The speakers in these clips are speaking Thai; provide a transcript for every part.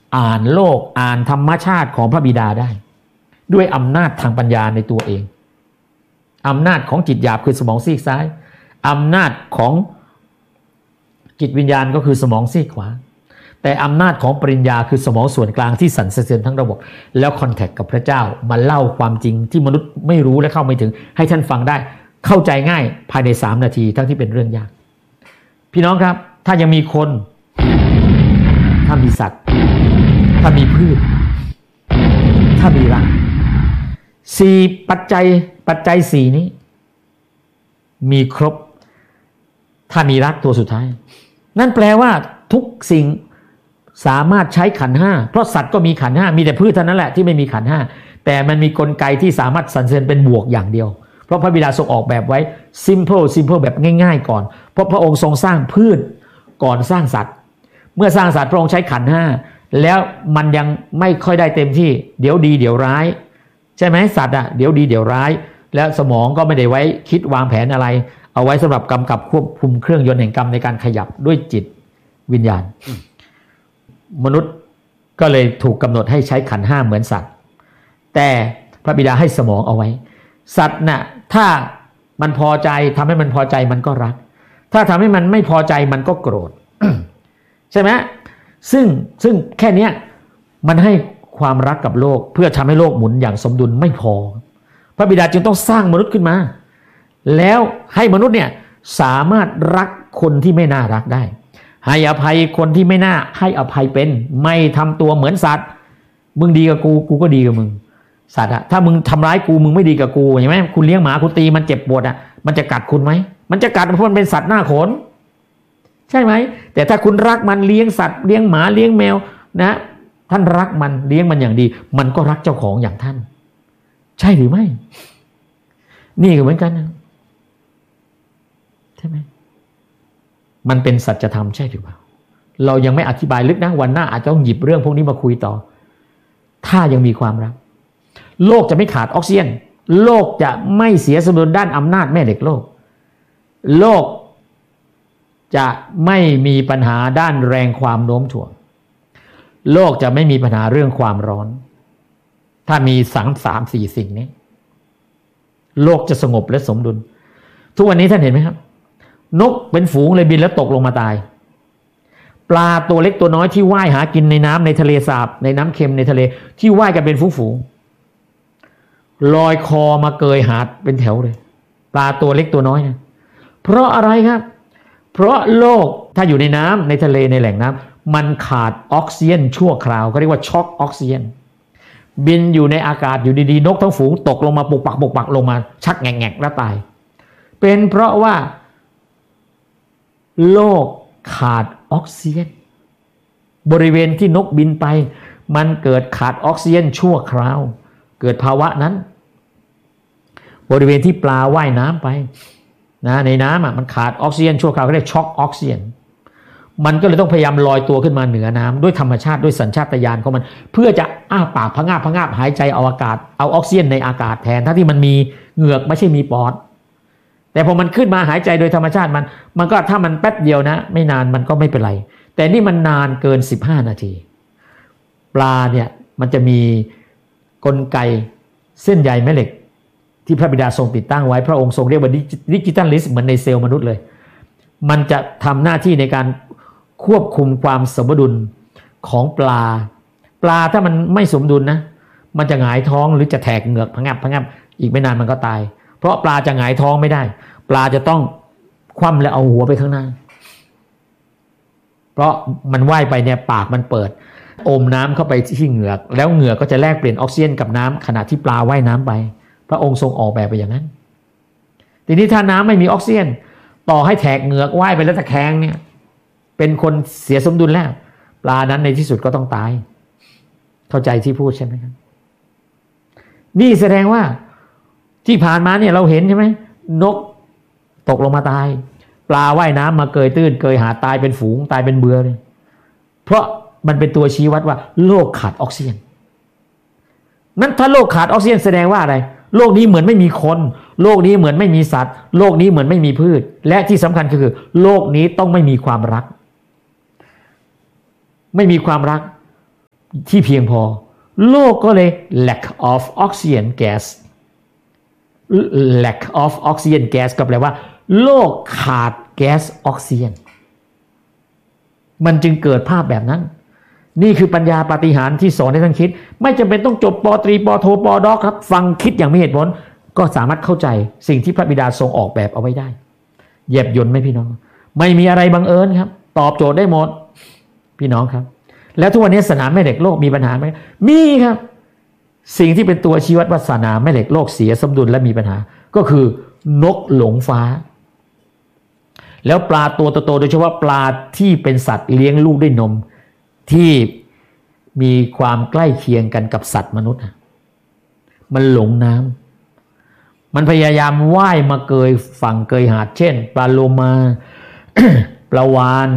อ่านโลกอ่านธรรมชาติของพระบิดาได้ด้วยอำนาจทางปัญญาในตัวเองอำนาจของจิตหยาบคือสมองซีกซ้ายอำนาจของจิตวิญญาณก็คือสมองซีกขวาแต่อำนาจของปริญญาคือสมองส่วนกลางที่สั่นสะเทือนทั้งระบบแล้วคอนแทคกับพระเจ้ามาเล่าความจริงที่มนุษย์ไม่รู้และเข้าไม่ถึงให้ท่านฟังได้เข้าใจง่ายภายใน3 นาทีทั้งที่เป็นเรื่องยากพี่น้องครับถ้ายังมีคนถ้ามีสัตว์ถ้ามีพืชถ้ามีรัก4 ปัจจัย4นี้มีครบถ้ามีรักตัวสุดท้ายนั่นแปลว่าทุกสิ่งสามารถใช้ขันธ์5เพราะสัตว์ก็มีขันธ์5มีแต่พืชเท่านั้นแหละที่ไม่มีขันธ์5แต่มันมีกลไกที่สามารถสรรเสริญเป็นบวกอย่างเดียวเพราะพระบิดาทรงออกแบบไว้ simple แบบง่ายๆก่อนเพราะพระองค์ทรงสร้างพืชก่อนสร้างสัตว์เมื่อสร้างสัตว์พระองค์ใช้ขันธ์5แล้วมันยังไม่ค่อยได้เต็มที่เดี๋ยวดีเดี๋ยวร้ายใช่ไหมสัตว์เดี๋ยวดีเดี๋ยวร้ายแล้วสมองก็ไม่ได้ไว้คิดวางแผนอะไรเอาไว้สำหรับกำกับควบคุมเครื่องยนต์แห่งกรรมในการขยับด้วยจิตวิญญาณมนุษย์ก็เลยถูกกำหนดให้ใช้ขันธ์5เหมือนสัตว์แต่พระบิดาให้สมองเอาไว้สัตว์น่ะถ้ามันพอใจทำให้มันพอใจมันก็รักถ้าทำให้มันไม่พอใจมันก็โกรธ ใช่ไหมซึ่งแค่นี้มันให้ความรักกับโลกเพื่อทำให้โลกหมุนอย่างสมดุลไม่พอพระบิดาจึงต้องสร้างมนุษย์ขึ้นมาแล้วให้มนุษย์เนี่ยสามารถรักคนที่ไม่น่ารักได้ให้อภัยคนที่ไม่น่าให้อภัยเป็นไม่ทำตัวเหมือนสัตว์มึงดีกับกูกูก็ดีกับมึงสัตว์ถ้ามึงทำร้ายกูมึงไม่ดีกับกูเห็นไหมคุณเลี้ยงหมาคุณตีมันเจ็บปวดมันจะกัดคุณไหมมันจะกัดเพราะมันเป็นสัตว์หน้าขนใช่ไหมแต่ถ้าคุณรักมันเลี้ยงสัตว์เลี้ยงหมาเลี้ยงแมวนะท่านรักมันเลี้ยงมันอย่างดีมันก็รักเจ้าของอย่างท่านใช่หรือไม่นี่ก็เหมือนกันนะใช่ไหมมันเป็นสัจธรรมใช่หรือเปล่าเรายังไม่อธิบายลึกนะวันหน้าอาจจะต้องหยิบเรื่องพวกนี้มาคุยต่อถ้ายังมีความรักโลกจะไม่ขาดออกซิเจนโลกจะไม่เสียสมดุลด้านอำนาจแม่เหล็กโลกจะไม่มีปัญหาด้านแรงความโน้มถ่วงโลกจะไม่มีปัญหาเรื่องความร้อนถ้ามี3-4 สิ่งนี้โลกจะสงบและสมดุลทุกวันนี้ท่านเห็นไหมครับนกเป็นฝูงเลยบินแล้วตกลงมาตายปลาตัวเล็กตัวน้อยที่ว่ายหากินในน้ำในทะเลสาบในน้ำเค็มในทะเลที่ว่ายกันเป็นฝูงลอยคอมาเกยหาดเป็นแถวเลยปลาตัวเล็กตัวน้อยนะเพราะอะไรครับเพราะโลกถ้าอยู่ในน้ำในทะเลในแหล่งน้ำมันขาดออกซิเจนชั่วคราวเขาเรียกว่าช็อกออกซิเจนบินอยู่ในอากาศอยู่ดีๆนกทั้งฝูงตกลงมาปุกปักลงมาชักแงกแล้วตายเป็นเพราะว่าโลกขาดออกซิเจนบริเวณที่นกบินไปมันเกิดขาดออกซิเจนชั่วคราวเกิดภาวะนั้นบริเวณที่ปลาว่ายน้ำไปนะในน้ำมันขาดออกซิเจนชั่วคราวก็เรียกช็อกออกซิเจนมันก็เลยต้องพยายามลอยตัวขึ้นมาเหนือน้ำด้วยธรรมชาติด้วยสัญชาตญาณของมันเพื่อจะอ้าปากพะงาบหายใจเอาอากาศเอาออกซิเจนในอากาศแทนทั้งที่มันมีเหงือกไม่ใช่มีปอดแต่พอมันขึ้นมาหายใจโดยธรรมชาติมันก็ถ้ามันแป๊บเดียวนะไม่นานมันก็ไม่เป็นไรแต่นี่มันนานเกิน15 นาทีปลาเนี่ยมันจะมีกลไกเส้นใยแม่เหล็กที่พระบิดาทรงติดตั้งไว้พระองค์ทรงเรียกว่าดิจิทัลลิสต์เหมือนในเซลล์มนุษย์เลยมันจะทำหน้าที่ในการควบคุมความสมดุลของปลาถ้ามันไม่สมดุลนะมันจะหงายท้องหรือจะแทกเหงือกพะงับอีกไม่นานมันก็ตายเพราะปลาจะหงายท้องไม่ได้ปลาจะต้องคว่ำและเอาหัวไปข้างหน้าเพราะมันว่ายไปเนี่ยปากมันเปิดอมน้ำเข้าไปที่เหงือกแล้วเหงือกก็จะแลกเปลี่ยนออกซิเจนกับน้ำขณะที่ปลาว่ายน้ำไปพระองค์ทรงออกแบบไปอย่างนั้นทีนี้ถ้าน้ำไม่มีออกซิเจนต่อให้แทกเหงือกว่ายไปแล้วตะแคงเนี่ยเป็นคนเสียสมดุลแล้วปลานั้นในที่สุดก็ต้องตายเข้าใจที่พูดใช่ไหมครับนี่แสดงว่าที่ผ่านมาเนี่ยเราเห็นใช่ไหมนกตกลงมาตายปลาว่ายน้ำมาเกยตื้นเกยหาตายเป็นฝูงตายเป็นเบื่อเลยเพราะมันเป็นตัวชี้วัดว่าโลกขาดออกซิเจนนั้นถ้าโลกขาดออกซิเจนแสดงว่าอะไรโลกนี้เหมือนไม่มีคนโลกนี้เหมือนไม่มีสัตว์โลกนี้เหมือนไม่มีพืชและที่สำคัญคือโลกนี้ต้องไม่มีความรักไม่มีความรักที่เพียงพอโลกก็เลย lack of oxygen gas lack of oxygen gas ก็แปลว่าโลกขาดแก๊สออกซิเจนมันจึงเกิดภาพแบบนั้นนี่คือปัญญาปาฏิหาริย์ที่สอนให้ท่านคิดไม่จำเป็นต้องจบป.ตรีป.โทป.ด็อกครับฟังคิดอย่างมีเหตุผลก็สามารถเข้าใจสิ่งที่พระบิดาทรงออกแบบเอาไว้ได้แยบยลไหมพี่น้องไม่มีอะไรบังเอิญครับตอบโจทย์ได้หมดพี่น้องครับแล้วทุกวันนี้สนามแม่เหล็กโลกมีปัญหาไหมมีครับสิ่งที่เป็นตัวชี้วัดว่าสนามแม่เหล็กโลกเสียสมดุลและมีปัญหาก็คือนกหลงฟ้าแล้วปลาตัวโตๆโดยเฉพาะปลาที่เป็นสัตว์เลี้ยงลูกด้วยนมที่มีความใกล้เคียงกันกับสัตว์มนุษย์มันหลงน้ำมันพยายามว่ายมาเกยฝั่งเกยหาดเช่นปลาโลมา ปลาวาฬ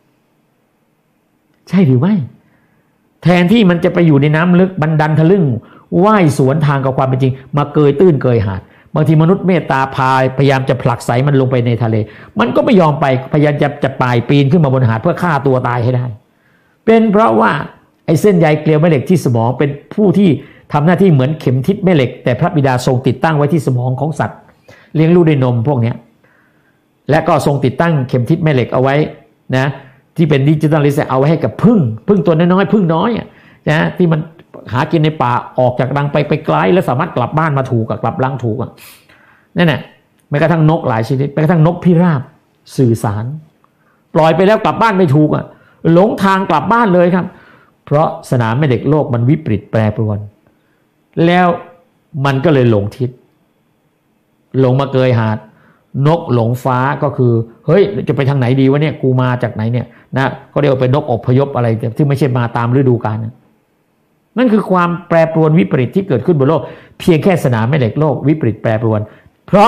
ใช่หรือไม่แทนที่มันจะไปอยู่ในน้ำลึกบันดันทะลึ่งว่ายสวนทางกับความเป็นจริงมาเกยตื้นเกยหาดบางทีมนุษย์เมตตาพยายามจะผลักไสมันลงไปในทะเลมันก็ไม่ยอมไปพยายามจะป่ายปีนขึ้นมาบนหาดเพื่อฆ่าตัวตายให้ได้เป็นเพราะว่าไอ้เส้นใยเกลียวแม่เหล็กที่สมองเป็นผู้ที่ทำหน้าที่เหมือนเข็มทิศแม่เหล็กแต่พระบิดาทรงติดตั้งไว้ที่สมองของสัตว์เลี้ยงลูกด้วยนมพวกนี้และก็ทรงติดตั้งเข็มทิศแม่เหล็กเอาไว้นะที่เป็นดิจิทัลลิสต์เอาไว้ให้กับพึ่งตัวน้อยๆพึ่งน้อยนะที่มันหากินในป่าออกจากรังไปไกลแล้วสามารถกลับบ้านมาถูกกลับรังถูกนั่นแหละแม้กระทั่งนกหลายชนิดแม้กระทั่งนกพิราบสื่อสารปล่อยไปแล้วกลับบ้านไม่ถูกหลงทางกลับบ้านเลยครับเพราะสนามแม่เหล็กโลกมันวิปริตแปรปรวนแล้วมันก็เลยหลงทิศหลงมาเกยหาดนกหลงฟ้าก็คือเฮ้ยจะไปทางไหนดีวะเนี่ยกูมาจากไหนเนี่ยนะก็เรียกว่าเป็นนกอพยพอะไรที่ไม่ใช่มาตามฤดูกาลนั่นคือความแปรปรวนวิปริตที่เกิดขึ้นบนโลกเพียงแค่สนามแม่เหล็กโลกวิปริตแปรปรวนเพราะ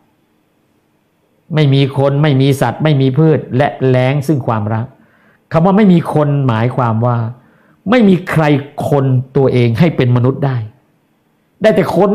ไม่มีคนไม่มีสัตว์ไม่มีพืชและแล้งซึ่งความรักคำว่าไม่มีคนหมายความว่าไม่มีใครคนตัวเองให้เป็นมนุษย์ได้แต่คน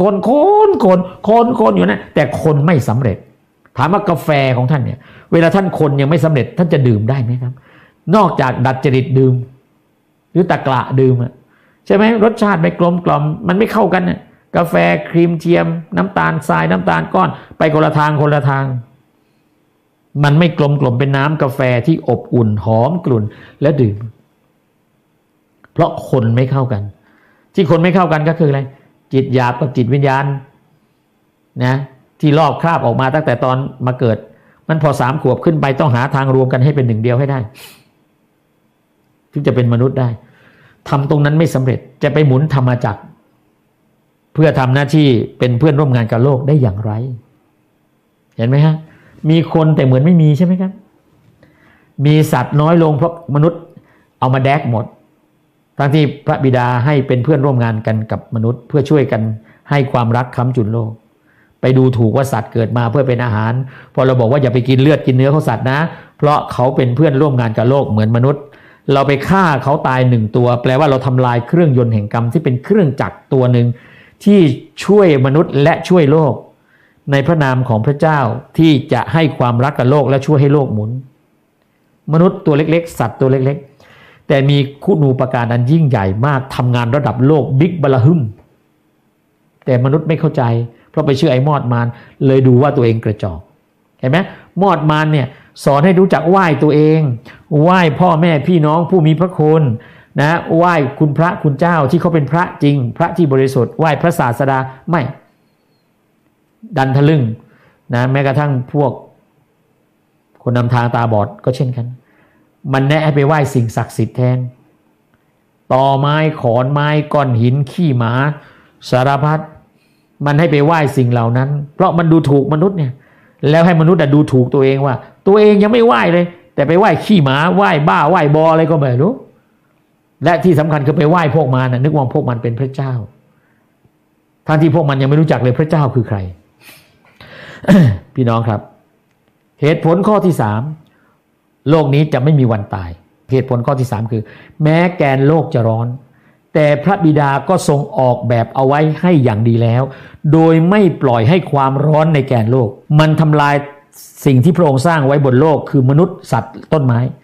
อยู่นะแต่คนไม่สำเร็จถามว่ากาแฟของท่านเนี่ยเวลาท่านคนยังไม่สำเร็จท่านจะดื่มได้ไหมครับนอกจากดัดจริตดื่มหรือตะกละดื่มใช่ไหมรสชาติไม่กลมกล่อมมันไม่เข้ากันเนี่ยกาแฟครีมเทียมน้ำตาลทรายน้ำตาลก้อนไปคนละทางมันไม่กลมกล่อมเป็นน้ำกาแฟที่อบอุ่นหอมกลุ่นและดื่มเพราะคนไม่เข้ากันที่คนไม่เข้ากันก็คืออะไรจิตหยาบกับจิตวิญญาณนะที่ลอกคราบออกมาตั้งแต่ตอนมาเกิดมันพอ3 ขวบขึ้นไปต้องหาทางรวมกันให้เป็นหนึ่งเดียวให้ได้ถึงจะเป็นมนุษย์ได้ทำตรงนั้นไม่สำเร็จจะไปหมุนธรรมจักรเพื่อทำหน้าที่เป็นเพื่อนร่วมงานกับโลกได้อย่างไรเห็นไหมฮะมีคนแต่เหมือนไม่มีใช่ไหมครับมีสัตว์น้อยลงเพราะมนุษย์เอามาแดกหมดทั้งที่พระบิดาให้เป็นเพื่อนร่วมงานกันกับมนุษย์เพื่อช่วยกันให้ความรักค้ำจุนโลกไปดูถูกว่าสัตว์เกิดมาเพื่อเป็นอาหารพอเราบอกว่าอย่าไปกินเลือดกินเนื้อของสัตว์นะเพราะเขาเป็นเพื่อนร่วมงานกับโลกเหมือนมนุษย์เราไปฆ่าเขาตาย1 ตัวแปลว่าเราทำลายเครื่องยนต์แห่งกรรมที่เป็นเครื่องจักรตัวหนึ่งที่ช่วยมนุษย์และช่วยโลกในพระนามของพระเจ้าที่จะให้ความรักกับโลกและช่วยให้โลกหมุนมนุษย์ตัวเล็กๆสัตว์ตัวเล็กๆแต่มีคุณูปการอันยิ่งใหญ่มากทำงานระดับโลกบิ๊กบลาฮึมแต่มนุษย์ไม่เข้าใจเพราะไปเชื่อไอ้มอดมารเลยดูว่าตัวเองกระจอกเห็นไหมมอดมารเนี่ยสอนให้รู้จักไหว้ตัวเองไหว้พ่อแม่พี่น้องผู้มีพระคุณนะไหว้คุณพระคุณเจ้าที่เขาเป็นพระจริงพระที่บริสุทธิ์ไหว้พระศาสดาไม่ดันทะลึ่งนะแม้กระทั่งพวกคนนำทางตาบอดก็เช่นกันมันแนะให้ไปไหว้สิ่งศักดิ์สิทธิ์แทนต่อไม้ขอนไม้ก้อนหินขี้หมาสารพัดมันให้ไปไหว้สิ่งเหล่านั้นเพราะมันดูถูกมนุษย์เนี่ยแล้วให้มนุษย์ดูถูกตัวเองว่าตัวเองยังไม่ไหว้เลยแต่ไปไหว้ขี้หมาไหว้บ้าไหว้บออะไรก็ไม่รู้และที่สำคัญคือไปไหว้พวกมันนึกว่าพวกมันเป็นพระเจ้าทั้งที่พวกมันยังไม่รู้จักเลยพระเจ้าคือใคร พี่น้องครับเหตุผลข้อที่3โลกนี้จะไม่มีวันตายเหตุผลข้อที่3คือแม้แกนโลกจะร้อนแต่พระบิดาก็ทรงออกแบบเอาไว้ให้อย่างดีแล้วโดยไม่ปล่อยให้ความร้อนในแกนโลกมันทำลายสิ่งที่พระองค์สร้างไว้บนโลกคือมนุษย์สัตว์ต้นไม้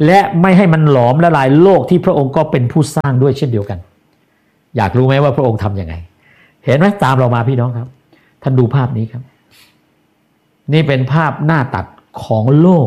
และไม่ให้มันหลอมละลายโลกที่พระองค์ก็เป็นผู้สร้างด้วยเช่นเดียวกันอยากรู้ไหมว่าพระองค์ทำยังไงเห็นไหมตามเรามาพี่น้องครับท่านดูภาพนี้ครับนี่เป็นภาพหน้าตัดของโลก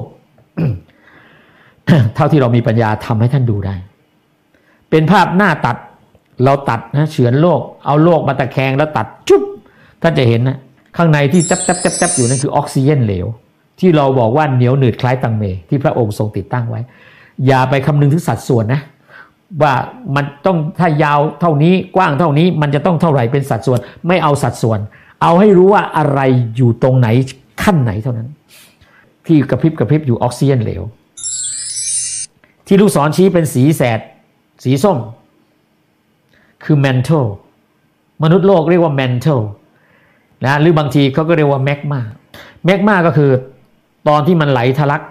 เท่าที่เรามีปัญญาทำให้ท่านดูได้เป็นภาพหน้าตัดเราตัดนะเฉือนโลกเอาโลกมาตะแคงแล้วตัดจุ๊บท่านจะเห็นนะข้างในที่แทบอยู่นั่นคือออกซิเจนเหลวที่เราบอกว่าเหนียวหนืดคล้ายตังเมที่พระองค์ทรงติดตั้งไว้อย่าไปคำนึงถึงสัดส่วนนะว่ามันต้องถ้ายาวเท่านี้กว้างเท่านี้มันจะต้องเท่าไหร่เป็นสัดส่วนไม่เอาสัดส่วนเอาให้รู้ว่าอะไรอยู่ตรงไหนขั้นไหนเท่านั้นที่กระพริบอยู่ออกซิเจนเหลวที่ลูกศรชี้เป็นสีแสดสีส้มคือ mantle มนุษย์โลกเรียกว่า mantle นะหรือบางทีเขาก็เรียกว่า magma ก็คือตอนที่มันไหลทะลัก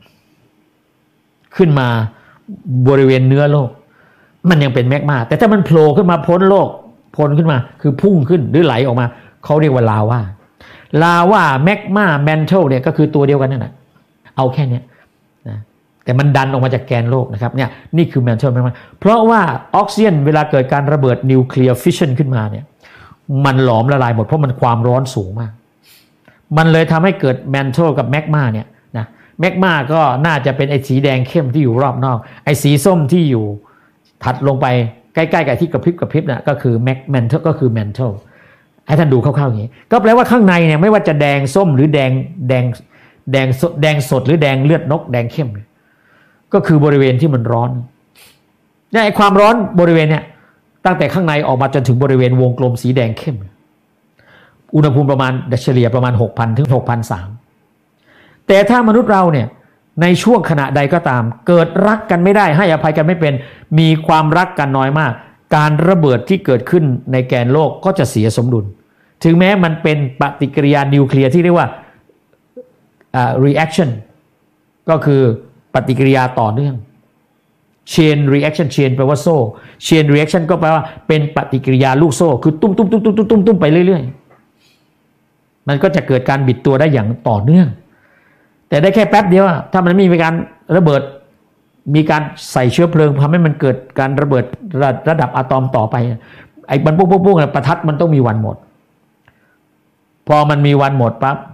ขึ้นมาบริเวณเนื้อโลกมันยังเป็นแมกมาแต่ถ้ามันโผล่ขึ้นมาพ้นโลกพ้นขึ้นมาคือพุ่งขึ้นหรือไหลออกมาเขาเรียกว่าลาวาแมกมาแมนเทลเนี่ยก็คือตัวเดียวกันนั่นแหละเอาแค่นี้นะแต่มันดันออกมาจากแกนโลกนะครับเนี่ยนี่คือแมนเทลแมกมาเพราะว่าออกซิเจนเวลาเกิดการระเบิดนิวเคลียร์ฟิชชันขึ้นมาเนี่ยมันหลอมละลายหมดเพราะมันความร้อนสูงมากมันเลยทำให้เกิดแมนเทลกับแมกมาเนี่ยนะแมกมาก็น่าจะเป็นไอ้สีแดงเข้มที่อยู่รอบนอกไอ้สีส้มที่อยู่ถัดลงไปใกล้ๆกับที่กระพริบนะก็คือแมนเทลก็คือแมนเทลให้ท่านดูคร่าวๆอย่างนี้ก็แปลว่าข้างในเนี่ยไม่ว่าจะแดงส้มหรือแดงสดหรือแดงเลือดนกแดงเข้มก็คือบริเวณที่มันร้อนเนี่ยไอ้ความร้อนบริเวณเนี่ยตั้งแต่ข้างในออกมาจนถึงบริเวณวงกลมสีแดงเข้มอุณหภูมิประมาณเฉลี่ยประมาณ 6,000 ถึง 6,300 แต่ถ้ามนุษย์เราเนี่ยในช่วงขณะใดก็ตามเกิดรักกันไม่ได้ให้อภัยกันไม่เป็นมีความรักกันน้อยมากการระเบิดที่เกิดขึ้นในแกนโลกก็จะเสียสมดุลถึงแม้มันเป็นปฏิกิริยานิวเคลียร์ที่เรียกว่าreaction ก็คือปฏิกิริยาต่อเนื่อง chain reaction chain แปลว่าโซ่ chain reaction ก็แปลว่าเป็นปฏิกิริยาลูกโซ่คือตุ้มไปเรื่อยๆมันก็จะเกิดการบิดตัวได้อย่างต่อเนื่องแต่ได้แค่แป๊บเดียวถ้ามันไม่มีการระเบิดมีการใส่เชื้อเพลิงทำให้มันเกิดการระเบิดระดับอะตอมต่อไปไอ้มันปุ๊บๆประทัดมันต้องมีวันหมดพอมันมีวันหมดปั๊บ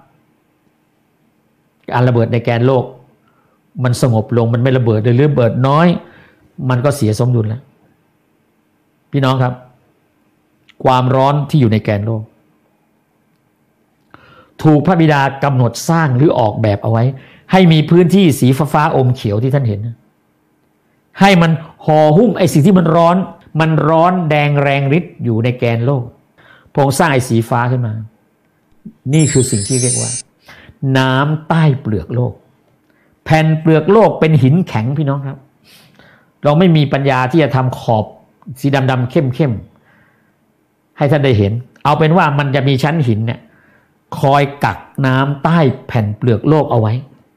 การระเบิดในแกนโลกมันสงบลงมันไม่ระเบิดหรือระเบิดน้อยมันก็เสียสมดุลแล้วพี่น้องครับความร้อนที่อยู่ในแกนโลกถูกพระบิดากำหนดสร้างหรือออกแบบเอาไว้ให้มีพื้นที่สีฟ้าอมเขียวที่ท่านเห็นให้มันห่อหุ้มไอ้สิ่งที่มันร้อนแดงแรงฤทธิ์อยู่ในแกนโลกพระองค์สร้างไอ้สีฟ้าขึ้นมานี่คือสิ่งที่เรียกว่าน้ำใต้เปลือกโลกแผ่นเปลือกโลกเป็นหินแข็งพี่น้องครับเราไม่มีปัญญาที่จะทำขอบสีดำเข้มให้ท่านได้เห็นเอาเป็นว่ามันจะมีชั้นหินเนี่ยคอยกักน้ำใต้แผ่นเปลือกโลกเอาไว้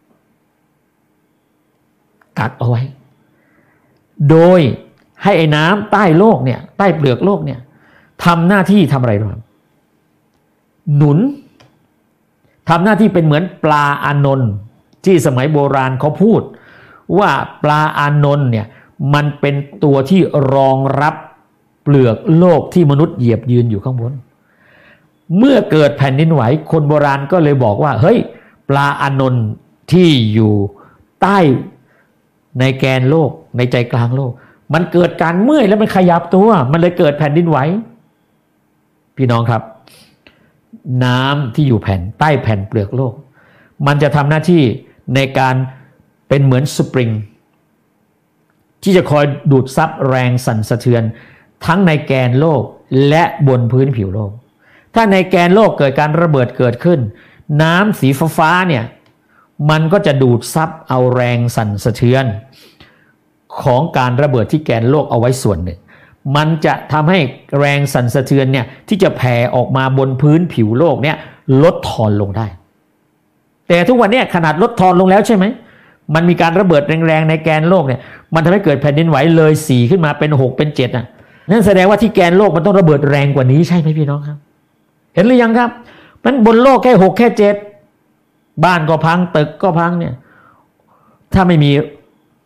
กักเอาไว้โดยให้ไอ้น้ำใต้โลกเนี่ยใต้เปลือกโลกเนี่ยทำหน้าที่ทำอะไรบ้างหนุนทำหน้าที่เป็นเหมือนปลาอานนท์ที่สมัยโบราณเขาพูดว่าปลาอานนท์เนี่ยมันเป็นตัวที่รองรับเปลือกโลกที่มนุษย์เหยียบยืนอยู่ข้างบนเมื่อเกิดแผ่นดินไหวคนโบราณก็เลยบอกว่าเฮ้ยปลาอานนท์ที่อยู่ใต้ในแกนโลกในใจกลางโลกมันเกิดการเมื่อยแล้วมันขยับตัวมันเลยเกิดแผ่นดินไหวพี่น้องครับน้ำที่อยู่ใต้แผ่นเปลือกโลกมันจะทำหน้าที่ในการเป็นเหมือนสปริงที่จะคอยดูดซับแรงสั่นสะเทือนทั้งในแกนโลกและบนพื้นผิวโลกถ้าในแกนโลกเกิดการระเบิดเกิดขึ้นน้ำสีฟ้าเนี่ยมันก็จะดูดซับเอาแรงสั่นสะเทือนของการระเบิดที่แกนโลกเอาไว้ส่วนหนึ่งมันจะทำให้แรงสั่นสะเทือนเนี่ยที่จะแผ่ออกมาบนพื้นผิวโลกเนี่ยลดทอนลงได้แต่ทุกวันนี้ขนาดลดทอนลงแล้วใช่ไหมมันมีการระเบิดแรงๆในแกนโลกเนี่ยมันทำให้เกิดแผ่นดินไหวเลย4ขึ้นมาเป็น6เป็น7น่ะนั่นแสดงว่าที่แกนโลกมันต้องระเบิดแรงกว่านี้ใช่ไหมพี่น้องครับเห็นหรือยังครับมันบนโลกแค่6แค่7บ้านก็พังตึกก็พังเนี่ยถ้าไม่มี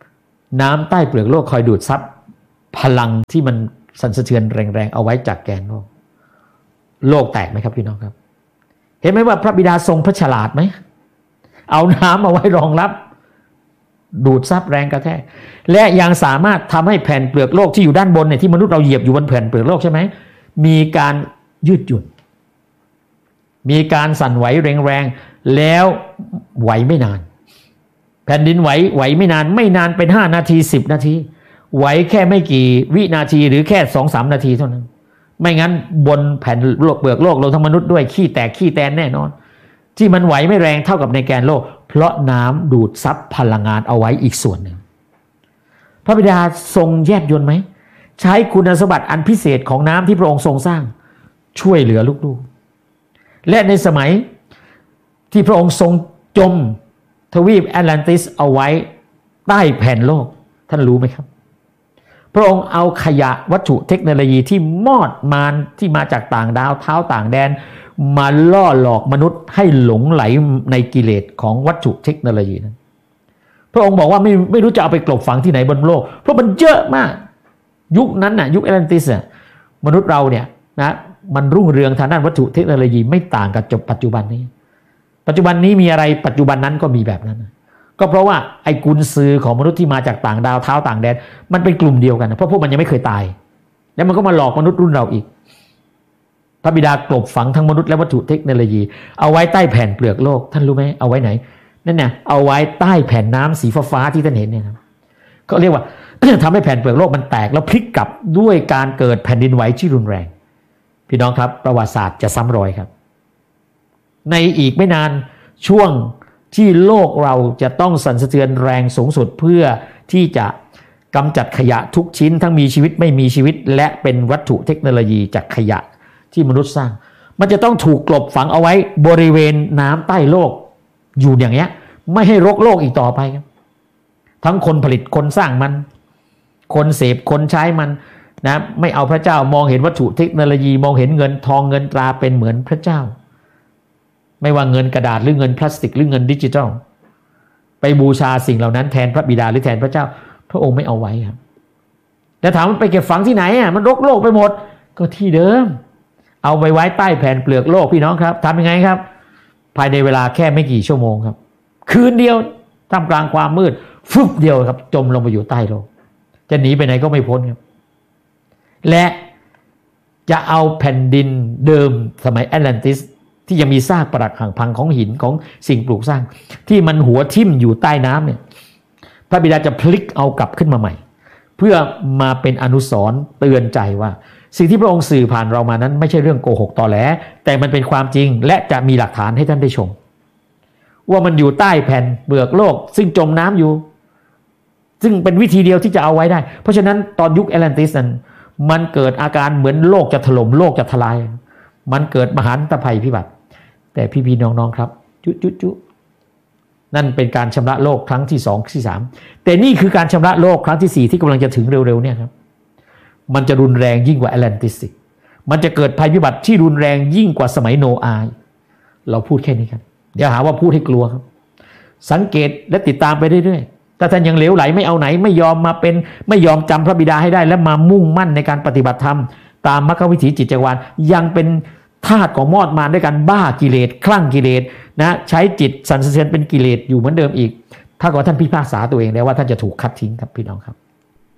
น้ำใต้เปลือกโลกคอยดูดซับพลังที่มันสั่นสะเทือนแรงๆเอาไว้จากแกนโลกโลกแตกไหมครับพี่น้องครับเห็นไหมว่าพระบิดาทรงพระฉลาดไหมเอาน้ำมาไว้รองรับดูดซับแรงกระแทกและยังสามารถทำให้แผ่นเปลือกโลกที่อยู่ด้านบนเนี่ยที่มนุษย์เราเหยียบอยู่บนแผ่นเปลือกโลกใช่ไหมมีการยืดหยุ่นมีการสั่นไหวแรงๆแล้วไหวไม่นานแผ่นดินไหวไม่นานเป็น5 นาที10 นาทีไหวแค่ไม่กี่วินาทีหรือแค่ 2-3 นาทีเท่านั้นไม่งั้นบนแผ่นโลกเปลือกโลกเราทั้งมนุษย์ด้วยขี้แตกขี้แตนแน่นอนที่มันไหวไม่แรงเท่ากับในแกนโลกเพราะน้ำดูดซับพลังงานเอาไว้อีกส่วนหนึ่งพระบิดาทรงแยบยลไหมใช้คุณสมบัติอันพิเศษของน้ำที่พระองค์ทรงสร้างช่วยเหลือลูกๆและในสมัยที่พระองค์ทรงจมทวีปแอตแลนติสเอาไว้ใต้แผ่นโลกท่านรู้ไหมครับพระองค์เอาขยะวัตถุเทคโนโลยีที่มอดมานที่มาจากต่างดาวเท้าต่างแดนมาล่อหลอกมนุษย์ให้หลงไหลในกิเลสของวัตถุเทคโนโลยีนั้นพระองค์บอกว่าไม่รู้จะเอาไปกลบฝังที่ไหนบนโลกเพราะมันเยอะมากยุคนั้นน่ะยุคแอตแลนติสน่ะมนุษย์เราเนี่ยนะมันรุ่งเรืองทางด้านวัตถุเทคโนโลยีไม่ต่างกับปัจจุบันนี้มีอะไรปัจจุบันนั้นก็มีแบบนั้นก็เพราะว่าไอ้กุญซือของมนุษย์ที่มาจากต่างดาวเท้าต่างแดนมันเป็นกลุ่มเดียวกันเพราะพวกมันยังไม่เคยตายแล้วมันก็มาหลอกมนุษย์รุ่นเราอีกพระบิดากลบฝังทั้งมนุษย์และวัตถุเทคโนโลยีเอาไว้ใต้แผ่นเปลือกโลกท่านรู้ไหมเอาไว้ไหนนั่นน่ะเอาไว้ใต้แผ่นน้ำสีฟ้าๆที่ท่านเห็นเนี่ยนะก็เรียกว่า ทำให้แผ่นเปลือกโลกมันแตกแล้วพลิกกลับด้วยการเกิดแผ่นดินไหวที่รุนแรงพี่น้องครับประวัติศาสตร์จะซ้ำรอยครับในอีกไม่นานช่วงที่โลกเราจะต้องสั่นสะเทือนแรงสูงสุดเพื่อที่จะกำจัดขยะทุกชิ้นทั้งมีชีวิตไม่มีชีวิตและเป็นวัตถุเทคโนโลยีจากขยะที่มนุษย์สร้างมันจะต้องถูกกลบฝังเอาไว้บริเวณน้ำใต้โลกอยู่อย่างเงี้ยไม่ให้รกโลกอีกต่อไปครับทั้งคนผลิตคนสร้างมันคนเสพคนใช้มันนะไม่เอาพระเจ้ามองเห็นวัตถุเทคโนโลยีมองเห็นเงินทองเงินตราเป็นเหมือนพระเจ้าไม่ว่าเงินกระดาษหรือเงินพลาสติกหรือเงินดิจิทัลไปบูชาสิ่งเหล่านั้นแทนพระบิดาหรือแทนพระเจ้าพระองค์ไม่เอาไว้ครับแต่ถามมันไปเก็บฝังที่ไหนอ่ะมันรกโลกไปหมดก็ที่เดิมเอาไปไว้ใต้แผ่นเปลือกโลกพี่น้องครับทำยังไงครับภายในเวลาแค่ไม่กี่ชั่วโมงครับคืนเดียวท่ามกลางความมืดฟึบเดียวครับจมลงไปอยู่ใต้โลกจะหนีไปไหนก็ไม่พ้นครับและจะเอาแผ่นดินเดิมสมัยแอตแลนติสที่ยังมีซากปรักหักพังของหินของสิ่งปลูกสร้างที่มันหัวทิ่มอยู่ใต้น้ำเนี่ยพระบิดาจะพลิกเอากลับขึ้นมาใหม่เพื่อมาเป็นอนุสรณ์เตือนใจว่าสิ่งที่พระองค์สื่อผ่านเรามานั้นไม่ใช่เรื่องโกหกตอแหลแต่มันเป็นความจริงและจะมีหลักฐานให้ท่านได้ชมว่ามันอยู่ใต้แผ่นเปลือกโลกซึ่งจมน้ำอยู่ซึ่งเป็นวิธีเดียวที่จะเอาไว้ได้เพราะฉะนั้นตอนยุคแอตแลนติสนั้นมันเกิดอาการเหมือนโลกจะถล่มโลกจะทลายมันเกิดมหันตภัยพิบัติแต่พี่ๆน้องๆครับจุนั่นเป็นการชำระโลกครั้งที่2ที่3แต่นี่คือการชำระโลกครั้งที่4ที่กำลังจะถึงเร็วๆเนี่ยครับมันจะรุนแรงยิ่งกว่าแอตแลนติสมันจะเกิดภัยพิบัติที่รุนแรงยิ่งกว่าสมัยโนอาห์เราพูดแค่นี้ครับเดี๋ยวหาว่าพูดให้กลัวครับสังเกตและติดตามไปเรื่อยๆถ้าท่านยังเหลวไหลไม่เอาไหนไม่ยอมจำพระบิดาให้ได้และมามุ่งมั่นในการปฏิบัติธรรมตามมรรควิถีจิตจักรวาลยังเป็นธาตุของมอดมารด้วยกันบ้ากิเลสคลั่งกิเลสนะใช้จิตสั่นสะเทือนเป็นกิเลสอยู่เหมือนเดิมอีกถ้าก่อนท่านพิพากษาตัวเองแล้วว่าท่านจะถูกคัดทิ้งครับพี่น้องครับ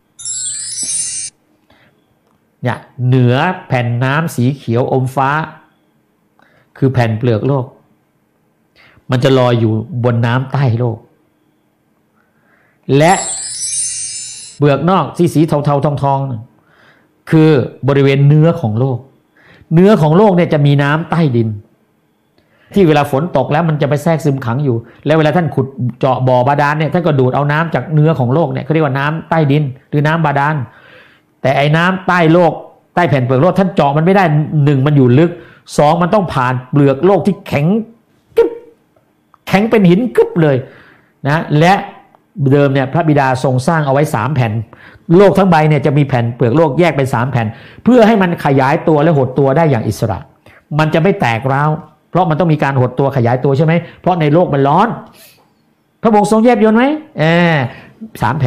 เนี่ยเหนือแผ่นน้ำสีเขียวอมฟ้าคือแผ่นเปลือกโลกมันจะลอยอยู่บนน้ำใต้โลกและเปลือกนอกสีเทาๆทองๆคือบริเวณเนื้อของโลกเนื้อของโลกเนี่ยจะมีน้ำใต้ดินที่เวลาฝนตกแล้วมันจะไปแทรกซึมขังอยู่แล้วเวลาท่านขุดเจาะบ่อบาดาลเนี่ยท่านก็ดูดเอาน้ำจากเนื้อของโลกเนี่ยเขาเรียกว่าน้ำใต้ดินหรือน้ำบาดาลแต่ไอ้น้ำใต้โลกใต้แผ่นเปลือกโลกท่านเจาะมันไม่ได้1มันอยู่ลึก2มันต้องผ่านเปลือกโลกที่แข็งกึ๊บแข็งเป็นหินกึ๊บเลยนะและเดิมเนี่ยพระบิดาทรงสร้างเอาไว้3แผ่นโลกทั้งใบเนี่ยจะมีแผ่นเปลือกโลกแยกเป็น3แผ่นเพื่อให้มันขยายตัวและหดตัวได้อย่างอิสระมันจะไม่แตกร้าวเพราะมันต้องมีการหดตัวขยายตัวใช่ไหมเพราะในโลกมันร้อนพระองค์ทรงแยบยลไหม3แผ่น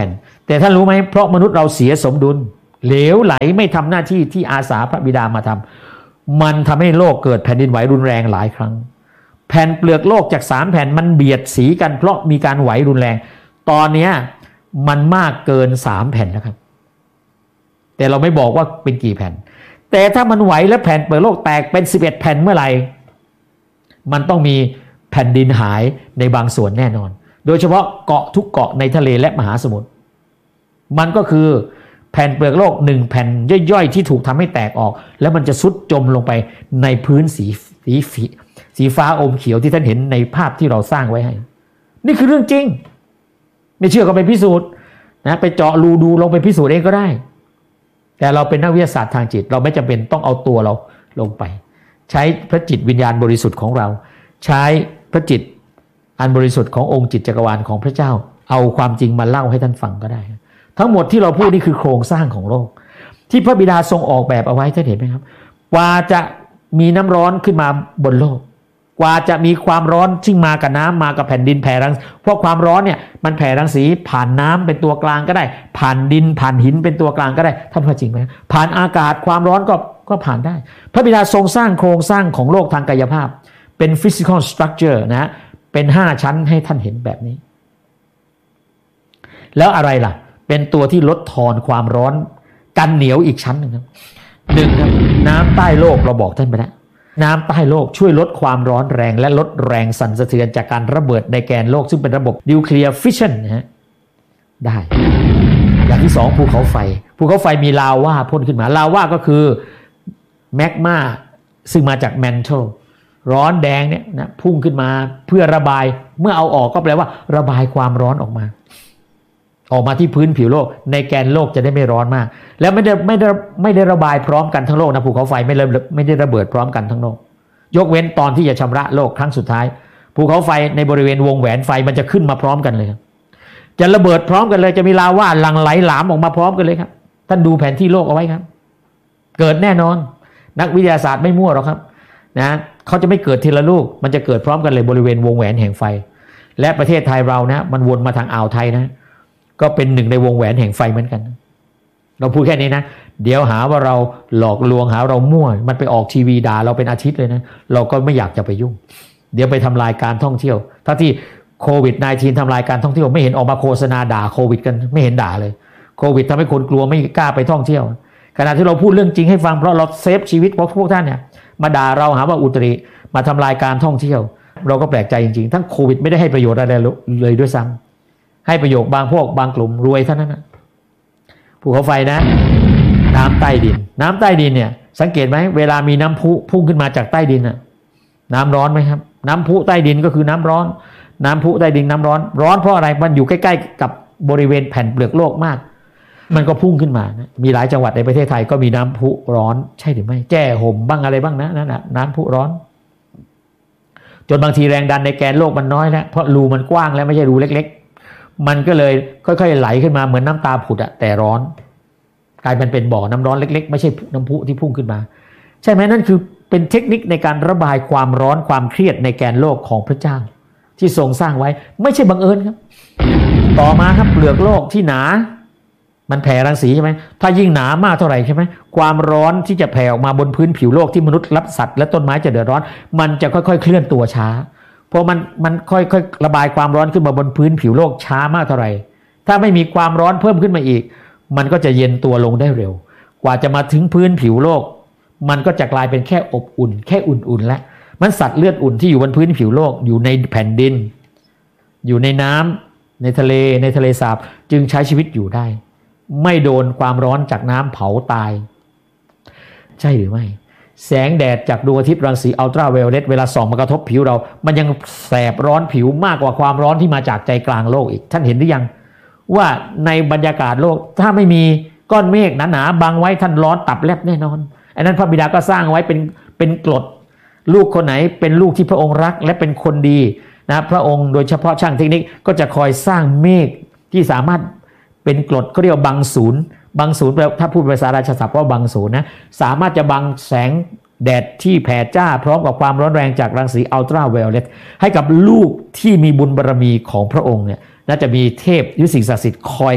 แต่ท่านรู้ไหมเพราะมนุษย์เราเสียสมดุลเหลวไหลไม่ทำหน้าที่ที่อาสาพระบิดามาทำมันทำให้โลกเกิดแผ่นดินไหวรุนแรงหลายครั้งแผ่นเปลือกโลกจาก3แผ่นมันเบียดสีกันเพราะมีการไหวรุนแรงตอนนี้มันมากเกิน3แผ่นแล้วครับแต่เราไม่บอกว่าเป็นกี่แผ่นแต่ถ้ามันไหวและแผ่นเปลือกโลกแตกเป็น11แผ่นเมื่อไหร่มันต้องมีแผ่นดินหายในบางส่วนแน่นอนโดยเฉพาะเกาะทุกเกาะในทะเลและมหาสมุทรมันก็คือแผ่นเปลือกโลก1แผ่นย่อยๆที่ถูกทำให้แตกออกแล้วมันจะซุดจมลงไปในพื้นสีฟ้าอมเขียวที่ท่านเห็นในภาพที่เราสร้างไว้ให้นี่คือเรื่องจริงไม่เชื่อก็ไปพิสูจน์นะไปเจาะรูดูลงไปพิสูจน์เองก็ได้แต่เราเป็นนักวิทยาศาสตร์ทางจิตเราไม่จำเป็นต้องเอาตัวเราลงไปใช้พระจิตวิญญาณบริสุทธิ์ของเราใช้พระจิตอันบริสุทธิ์ขององค์จิตจักรวาลของพระเจ้าเอาความจริงมาเล่าให้ท่านฟังก็ได้ทั้งหมดที่เราพูดนี่คือโครงสร้างของโลกที่พระบิดาทรงออกแบบเอาไว้ท่านเห็นไหมครับกว่าจะมีน้ำร้อนขึ้นมาบนโลกกว่าจะมีความร้อนซึ่งมากับน้ำมากับแผ่นดินแผ่รังเพราะความร้อนเนี่ยมันแผ่รังสีผ่านน้ำเป็นตัวกลางก็ได้ผ่านดินผ่านหินเป็นตัวกลางก็ได้ท่านว่าจริงไหมผ่านอากาศความร้อนก็ผ่านได้พระบิดาทรงสร้างโครงสร้างของโลกทางกายภาพเป็น physical structure นะเป็น5ชั้นให้ท่านเห็นแบบนี้แล้วอะไรล่ะเป็นตัวที่ลดทอนความร้อนกันเหนียวอีกชั้นหนึ่งครับครับน้ำใต้โลกเราบอกท่านไปแล้วน้ำใต้โลกช่วยลดความร้อนแรงและลดแรงสั่นสะเทือนจากการระเบิดในแกนโลกซึ่งเป็นระบบนิวเคลียร์ฟิชชันนะฮะได้อย่างที่2ภูเขาไฟมีลาวาพ่นขึ้นมาลาวาก็คือแมกมาซึ่งมาจากแมนเทลร้อนแดงเนี่ยนะพุ่งขึ้นมาเพื่อระบายเมื่อเอาออกก็แปลว่าระบายความร้อนออกมาที่พื้นผิวโลกในแกนโลกจะได้ไม่ร้อนมากแล้วไม่ได้ระบายพร้อมกันทั้งโลกนะภูเขาไฟไม่ได้ระเบิดพร้อมกันทั้งโลกยกเว้นตอนที่จะชำระโลกครั้งสุดท้ายภูเขาไฟในบริเวณวงแหวนไฟมันจะขึ้นมาพร้อมกันเลยครับจะระเบิดพร้อมกันเลยจะมีลาวาหลั่งไหลหลามออกมาพร้อมกันเลยครับท่านดูแผนที่โลกเอาไว้ครับเกิดแน่นอนนักวิทยาศาสตร์ไม่มั่วหรอกครับนะเขาจะไม่เกิดทีละลูกมันจะเกิดพร้อมกันเลยบริเวณวงแหวนแห่งไฟและประเทศไทยเรานะมันวนมาทางอ่าวไทยนะก็เป็นหนึ่งในวงแหวนแห่งไฟเหมือนกันเราพูดแค่นี้นะเดี๋ยวหาว่าเราหลอกลวงหาเรามั่วมันไปออกทีวีด่าเราเป็นอาทิตย์เลยนะเราก็ไม่อยากจะไปยุ่งเดี๋ยวไปทำลายการท่องเที่ยวถ้าที่โควิด -19 ทำลายการท่องเที่ยวไม่เห็นออกมาโฆษณาด่าโควิดกันไม่เห็นด่าเลยโควิดทำให้คนกลัวไม่กล้าไปท่องเที่ยวขณะที่เราพูดเรื่องจริงให้ฟังเพราะเราเซฟชีวิตพวกท่านเนี่ยมาด่าเราหาว่าอุตริมาทำลายการท่องเที่ยวเราก็แปลกใจจริงๆทั้งโควิดไม่ได้ให้ประโยชน์อะไรเลยด้วยซ้ำให้ประโยชน์บางกลุ่มรวยเท่านั้นนะภูเขาไฟนะน้ำใต้ดินเนี่ยสังเกตไหมเวลามีน้ำพุพุ่งขึ้นมาจากใต้ดินน่ะน้ำร้อนไหมครับน้ำพุใต้ดินก็คือน้ำร้อนน้ำพุใต้ดินน้ำร้อนเพราะอะไรมันอยู่ใกล้ๆกับบริเวณแผ่นเปลือกโลกมากมันก็พุ่งขึ้นมานะมีหลายจังหวัดในประเทศไทยก็มีน้ำพุร้อนใช่หรือไม่แจ้ห่มบ้างอะไรบ้างนะนั่นน่ะน้ำพุร้อนจนบางทีแรงดันในแกนโลกมันน้อยแล้วเพราะรูมันกว้างแล้วไม่ใช่รูเล็กๆมันก็เลยค่อยๆไหลขึ้นมาเหมือนน้ำตาผุดอะแต่ร้อนกลายเป็นบ่อน้ำร้อนเล็กๆไม่ใช่น้ำพุที่พุ่งขึ้นมาใช่ไหมนั่นคือเป็นเทคนิคในการระบายความร้อนความเครียดในแกนโลกของพระเจ้าที่ทรงสร้างไว้ไม่ใช่บังเอิญครับต่อมาครับเปลือกโลกที่หนามันแผ่รังสีใช่ไหมถ้ายิ่งหนามากเท่าไหร่ใช่ไหมความร้อนที่จะแผ่ออกมาบนพื้นผิวโลกที่มนุษย์รับสัตว์และต้นไม้จะเดือดร้อนมันจะค่อยๆเคลื่อนตัวช้าเพราะมันค่อยๆระบายความร้อนขึ้นมาบนพื้นผิวโลกช้ามากเท่าไหร่ถ้าไม่มีความร้อนเพิ่มขึ้นมาอีกมันก็จะเย็นตัวลงได้เร็วกว่าจะมาถึงพื้นผิวโลกมันก็จะกลายเป็นแค่อบอุ่นแค่อุ่นๆแล้วมันสัตว์เลือดอุ่นที่อยู่บนพื้นผิวโลกอยู่ในแผ่นดินอยู่ในน้ำในทะเลสาบจึงใช้ชีวิตอยู่ได้ไม่โดนความร้อนจากน้ำเผาตายใช่หรือไม่แสงแดดจากดวงอาทิตย์รังสีอัลตราไวโอเลตเวลาส่องมากระทบผิวเรามันยังแสบร้อนผิวมากกว่าความร้อนที่มาจากใจกลางโลกอีกท่านเห็นหรือยังว่าในบรรยากาศโลกถ้าไม่มีก้อนเมฆหนาๆบังไว้ท่านร้อนตับแลบแน่นอนอันนั้นพระบิดาก็สร้างไว้เป็นกฎลูกคนไหนเป็นลูกที่พระองค์รักและเป็นคนดีนะพระองค์โดยเฉพาะช่างเทคนิคก็จะคอยสร้างเมฆที่สามารถเป็นกรดเขาเรียกว่าบังศูนย์ถ้าพูดภาษาราชศัพท์ว่าบังศูนย์นะสามารถจะบังแสงแดดที่แผ่จ้าพร้อมกับความร้อนแรงจากรังสีอัลตราไวโอเลตให้กับลูกที่มีบุญบารมีของพระองค์เนี่ยน่าจะมีเทพหรือสิ่งศักดิ์สิทธิ์คอย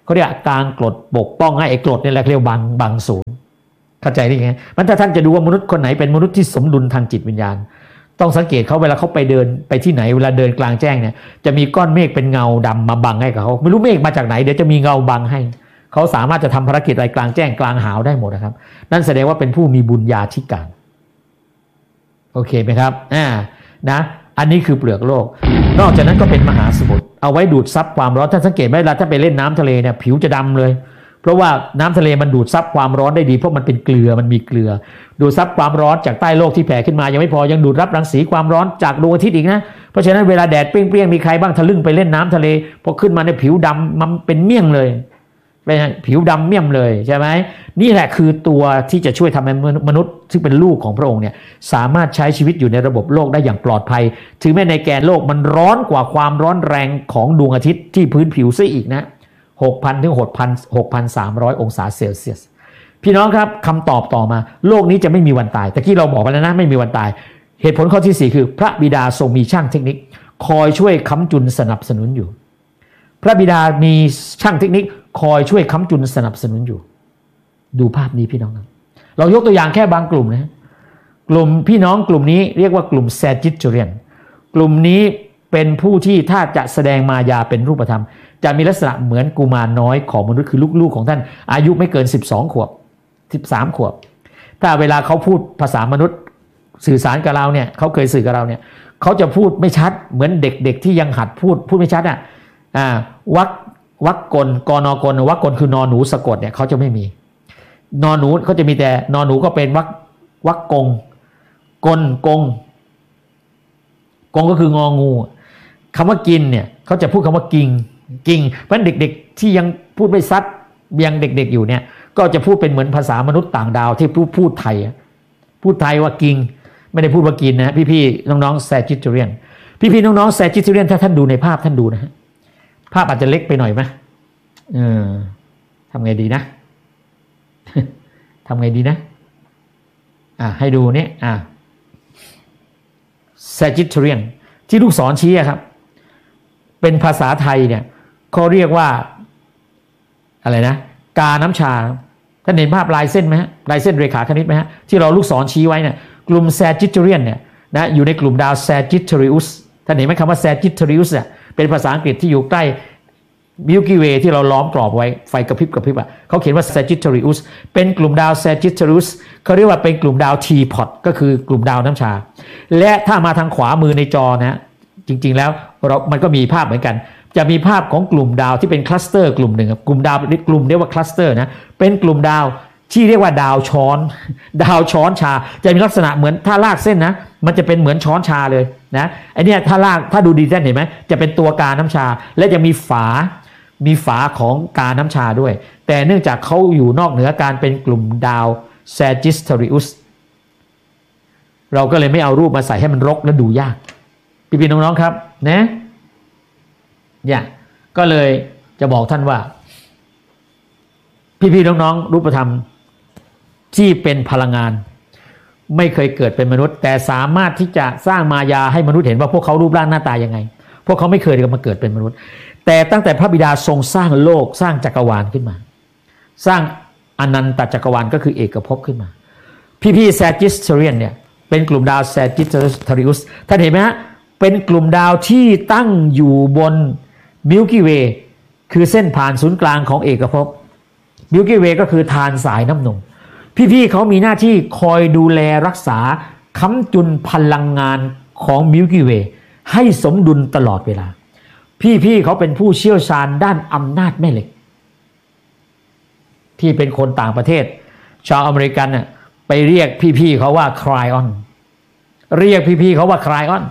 เขาเรียกกลางกรดปกป้องให้ไอ้กรดนี่แหละเรียกบางศูนย์เข้าใจได้ไงมันถ้าท่านจะดูว่ามนุษย์คนไหนเป็นมนุษย์ที่สมดุลทางจิตวิญญาณต้องสังเกตเขาเวลาเขาไปเดินไปที่ไหนเวลาเดินกลางแจ้งเนี่ยจะมีก้อนเมฆเป็นเงาดำมาบังให้กับเขาไม่รู้เมฆมาจากไหนเดี๋ยวจะมีเงาบังให้เขาสามารถจะทำภารกิจอะไรกลางแจ้งกลางหาวได้หมดนะครับนั่นแสดงว่าเป็นผู้มีบุญญาธิการโอเคไหมครับนะอันนี้คือเปลือกโลกนอกจากนั้นก็เป็นมหาสมุทรเอาไว้ดูดซับความร้อนท่านสังเกตไหมเวลาถ้าไปเล่นน้ำทะเลเนี่ยผิวจะดำเลยเพราะว่าน้ำทะเลมันดูดซับความร้อนได้ดีเพราะมันเป็นเกลือมันมีเกลือดูดซับความร้อนจากใต้โลกที่แผ่ขึ้นมายังไม่พอยังดูดรับรังสีความร้อนจากดวงอาทิตย์อีกนะเพราะฉะนั้นเวลาแดดเปรี้ยงๆมีใครบ้างทะลึ่งไปเล่นน้ำทะเลพอขึ้นมาในผิวดำมันเป็นเมี่ยงเลยผิวดำเมี่ยมเลยใช่ไหมนี่แหละคือตัวที่จะช่วยทำให้มนุษย์ซึ่งเป็นลูกของพระองค์เนี่ยสามารถใช้ชีวิตอยู่ในระบบโลกได้อย่างปลอดภัยถึงแม้ในแกนโลกมันร้อนกว่าความร้อนแรงของดวงอาทิตย์ที่พื้นผิวซะอีกนะ 6,000 ถึง 6,300 องศาเซลเซียสพี่น้องครับคำตอบต่อมาโลกนี้จะไม่มีวันตายตะกี้เราบอกไปแล้วนะไม่มีวันตายเหตุผลข้อที่4คือพระบิดาทรงมีช่างเทคนิคคอยช่วยค้ำจุนสนับสนุนอยู่พระบิดามีช่างเทคนิคคอยช่วยค้ำจุนสนับสนุนอยู่ดูภาพนี้พี่น้องครับเรายกตัวอย่างแค่บางกลุ่มนะกลุ่มพี่น้องกลุ่มนี้เรียกว่ากลุ่มแซจิตเรียนกลุ่มนี้เป็นผู้ที่ถ้าจะแสดงมายาเป็นรูปธรรมจะมีลักษณะเหมือนกุมารน้อยของมนุษย์คือลูกๆของท่านอายุไม่เกิน12 ขวบ13 ขวบถ้าเวลาเขาพูดภาษามนุษย์สื่อสารกับเราเนี่ยเขาเคยสื่อกับเราเนี่ยเขาจะพูดไม่ชัดเหมือนเด็กๆที่ยังหัดพูดไม่ชัดวักกลกนกลวักกลคือนอนหนูสะกดเนี่ยเขาจะไม่มีนอนหนูเขาจะมีแต่นอนหนูก็เป็นวักกงกลกงก็คืององูคำว่ากินเนี่ยเขาจะพูดคำว่ากิงเพราะฉะนั้นเด็กๆที่ยังพูดไม่ซัดยังเด็กๆอยู่เนี่ยก็จะพูดเป็นเหมือนภาษามนุษย์ต่างดาวที่พูดไทยว่ากิงไม่ได้พูดว่ากินนะพี่ๆน้องๆแซจิเทเรียนพี่ๆน้องๆแซจิเทเรียนถ้าท่านดูในภาพท่านดูนะฮะภาพอาจจะเล็กไปหน่อยไหมทำไงดีนะ ทำไงดีนะให้ดูนี่Sagittarian ที่ลูกศรชี้ครับเป็นภาษาไทยเนี่ยเขาเรียกว่าอะไรนะกาน้ำชาท่านเห็นภาพลายเส้นไหมฮะลายเส้นเรขาคณิตไหมฮะที่เราลูกศรชี้ไว้เนี่ยกลุ่ม Sagittarian เนี่ยนะอยู่ในกลุ่มดาว Sagittarius ท่านเห็นไหมคำว่า Sagittarius เนี่ยเป็นภาษาอังกฤษที่อยู่ใกล้Milky Way ที่เราล้อมกรอบไว้ไฟกระพริบเขาเขียนว่า Sagittarius เป็นกลุ่มดาว Sagittarius เขาเรียกว่าเป็นกลุ่มดาว Teapot ก็คือกลุ่มดาวน้ำชาและถ้ามาทางขวามือในจอนะจริงๆแล้วมันก็มีภาพเหมือนกันจะมีภาพของกลุ่มดาวที่เป็นคลัสเตอร์กลุ่มหนึ่งกลุ่มดาวเรียกว่าคลัสเตอร์นะเป็นกลุ่มดาวที่เรียกว่าดาวช้อนชาจะมีลักษณะเหมือนถ้าลากเส้นนะมันจะเป็นเหมือนช้อนชาเลยนะไอเนี้ยถ้าดูดีๆเห็นไหมจะเป็นตัวกาน้ำชาและจะมีฝาของกาน้ำชาด้วยแต่เนื่องจากเขาอยู่นอกเหนือการเป็นกลุ่มดาว Sagittarius เราก็เลยไม่เอารูปมาใส่ให้มันรกและดูยากพี่ๆน้องๆครับนะก็เลยจะบอกท่านว่าพี่ๆน้องๆรูปธรรมที่เป็นพลังงานไม่เคยเกิดเป็นมนุษย์แต่สามารถที่จะสร้างมายาให้มนุษย์เห็นว่าพวกเขารูปร่างหน้าตายังไงพวกเขาไม่เคยมาเกิดเป็นมนุษย์แต่ตั้งแต่พระบิดาทรงสร้างโลกสร้างจักรวาลขึ้นมาสร้างอนันตจักรวาลก็คือเอกภพขึ้นมาพี่ๆ Sagittarian เนี่ยเป็นกลุ่มดาว Sagittarius ท่านเห็นไหมฮะเป็นกลุ่มดาวที่ตั้งอยู่บน Milky Way คือเส้นผ่านศูนย์กลางของเอกภพ Milky Way ก็คือทานสายน้ำนมพี่ๆเขามีหน้าที่คอยดูแลรักษาค้ำจุนพลังงานของ Milky Way ให้สมดุลตลอดเวลาพี่ๆเขาเป็นผู้เชี่ยวชาญด้านอำนาจแม่เหล็กที่เป็นคนต่างประเทศชาวอเมริกันน่ะไปเรียกพี่ๆเขาว่าไคลออนเรียกพี่ๆเขาว่าไคลออน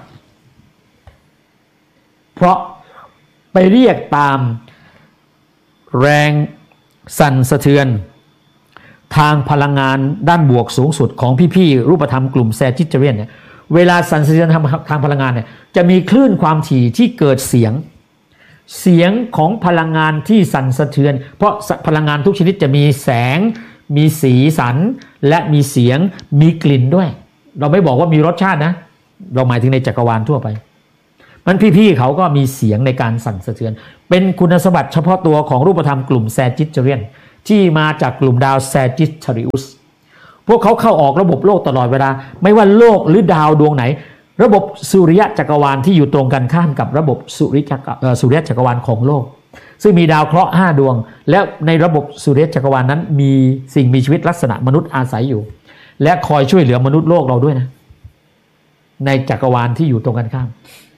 เพราะไปเรียกตามแรงสั่นสะเทือนทางพลังงานด้านบวกสูงสุดของพี่ๆรูปธรรมกลุ่มแซจิตเทเรียนเนี่ยเวลาสั่นสะเทือนทางพลังงานเนี่ยจะมีคลื่นความถี่ที่เกิดเสียงของพลังงานที่สั่นสะเทือนเพราะพลังงานทุกชนิดจะมีแสงมีสีสันและมีเสียงมีกลิ่นด้วยเราไม่บอกว่ามีรสชาตินะเราหมายถึงในจักรวาลทั่วไปมันพี่ๆเขาก็มีเสียงในการสั่นสะเทือนเป็นคุณสมบัติเฉพาะตัวของรูปธรรมกลุ่มแซจิตเรียนที่มาจากกลุ่มดาวแซจิตริอุสพวกเขาเข้าออกระบบโลกตลอดเวลาไม่ว่าโลกหรือดาวดวงไหนระบบสุริยะจักรวาลที่อยู่ตรงกันข้ามกับระบบสุริยะจักรวาลของโลกซึ่งมีดาวเคราะห์5ดวงและในระบบสุริยะจักรวาลนั้นมีสิ่งมีชีวิตลักษณะมนุษย์อาศัยอยู่และคอยช่วยเหลือมนุษย์โลกเราด้วยนะในจักรวาลที่อยู่ตรงกันข้าม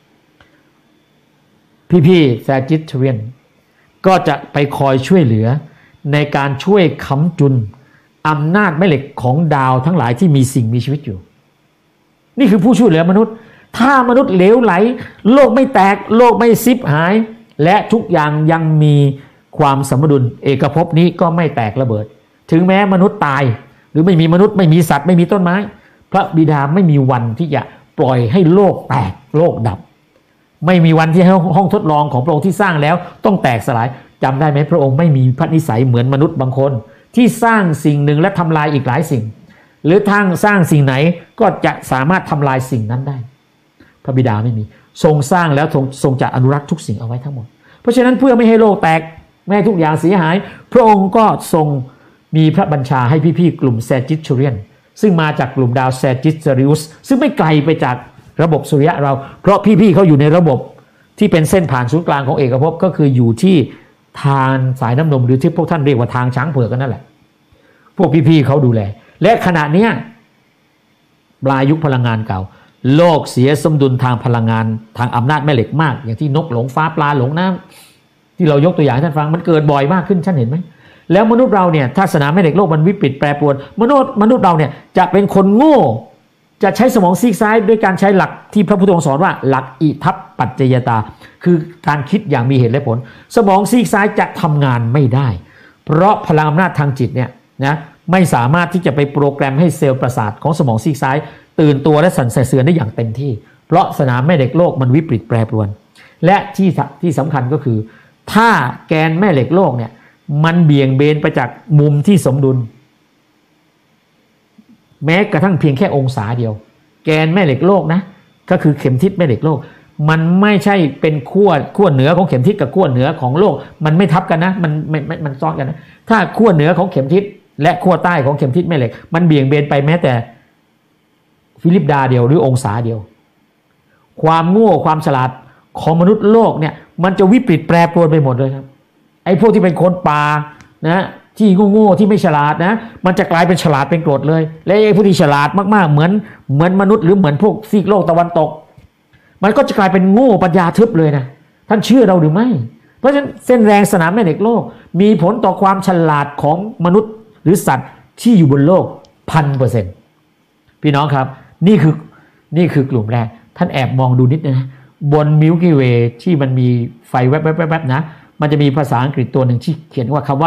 พี่ๆแซจิตเรียนก็จะไปคอยช่วยเหลือในการช่วยค้ำจุนอำนาจแม่เหล็กของดาวทั้งหลายที่มีสิ่งมีชีวิตอยู่นี่คือผู้ช่วยเหลือมนุษย์ถ้ามนุษย์เหลวไหลโลกไม่แตกโลกไม่ซิบหายและทุกอย่างยังมีความสมดุลเอกภพนี้ก็ไม่แตกระเบิดถึงแม้มนุษย์ตายหรือไม่มีมนุษย์ไม่มีสัตว์ไม่มีต้นไม้พระบิดาไม่มีวันที่จะปล่อยให้โลกแตกโลกดับไม่มีวันที่ให้ห้องทดลองของพระองค์ที่สร้างแล้วต้องแตกสลายจำได้ไหมพระองค์ไม่มีพระนิสัยเหมือนมนุษย์บางคนที่สร้างสิ่งหนึ่งและทำลายอีกหลายสิ่งหรือทางสร้างสิ่งไหนก็จะสามารถทำลายสิ่งนั้นได้พระบิดาไม่มีทรงสร้างแล้วทรงจะอนุรักษ์ทุกสิ่งเอาไว้ทั้งหมดเพราะฉะนั้นเพื่อไม่ให้โลกแตกไม่ให้ทุกอย่างเสียหายพระองค์ก็ทรงมีพระบัญชาให้พี่ๆกลุ่มแซจิตเรียนซึ่งมาจากกลุ่มดาวแซจิตริอุสซึ่งไม่ไกลไปจากระบบสุริยะเราเพราะพี่ๆเขาอยู่ในระบบที่เป็นเส้นผ่านศูนย์กลางของเอกภพก็คืออยู่ที่ทางสายน้ำนมหรือที่พวกท่านเรียกว่าทางช้างเผือกกันนั่นแหละพวกพี่ๆเขาดูแลและขณะนี้ปลายยุคพลังงานเก่าโลกเสียสมดุลทางพลังงานทางอำนาจแม่เหล็กมากอย่างที่นกหลงฟ้าปลาหลงน้ำที่เรายกตัวอย่างให้ท่านฟังมันเกิดบ่อยมากขึ้นท่านเห็นไหมแล้วมนุษย์เราเนี่ยถ้าสนามแม่เหล็กโลกมันวิปริตแปรปรวนมนุษย์เราเนี่ยจะเป็นคนโง่จะใช้สมองซีกซ้ายด้วยการใช้หลักที่พระพุทธองค์สอนว่าหลักอิทัปปัจจยตาคือการคิดอย่างมีเหตุและผลสมองซีกซ้ายจะทำงานไม่ได้เพราะพลังอำนาจทางจิตเนี่ยนะไม่สามารถที่จะไปโปรแกรมให้เซลล์ประสาทของสมองซีกซ้ายตื่นตัวและสั่นสะเทือนได้อย่างเต็มที่เพราะสนามแม่เหล็กโลกมันวิปริตแปรปรวนและที่สำคัญก็คือถ้าแกนแม่เหล็กโลกเนี่ยมันเบี่ยงเบนไปจากมุมที่สมดุลแม้กระทั่งเพียงแค่องศาเดียวแกนแม่เหล็กโลกนะก็คือเข็มทิศแม่เหล็กโลกมันไม่ใช่เป็นขั้วเหนือของเข็มทิศกับขั้วเหนือของโลกมันไม่ทับกันนะมันซ้อนกันนะถ้าขั้วเหนือของเข็มทิศและขั้วใต้ของเข็มทิศแม่เหล็กมันเบี่ยงเบนไปแม้แต่ฟิลิปดาเดียวหรือองศาเดียวความโง่ความฉลาดของมนุษย์โลกเนี่ยมันจะวิปริตแปรปรวนไปหมดเลยครับไอ้พวกที่เป็นคนป่านะที่โง่ที่ไม่ฉลาดนะมันจะกลายเป็นฉลาดเป็นโกรธเลยและไอ้ผู้ที่ฉลาดมากๆเหมือนมนุษย์หรือเหมือนพวกซีกโลกตะวันตกมันก็จะกลายเป็นโง่ปัญญาทึบเลยนะท่านเชื่อเราหรือไม่เพราะฉะนั้นเส้นแรงสนามแม่เหล็กโลกมีผลต่อความฉลาดของมนุษย์หรือสัตว์ที่อยู่บนโลก 1,000% พี่น้องครับนี่คือกลุ่มแรกท่านแอบมองดูนิดนะบน Milky Way ที่มันมีไฟแวบๆๆนะมันจะมีภาษาอังกฤษตัวหนึ่งที่เขียนว่าคำว่า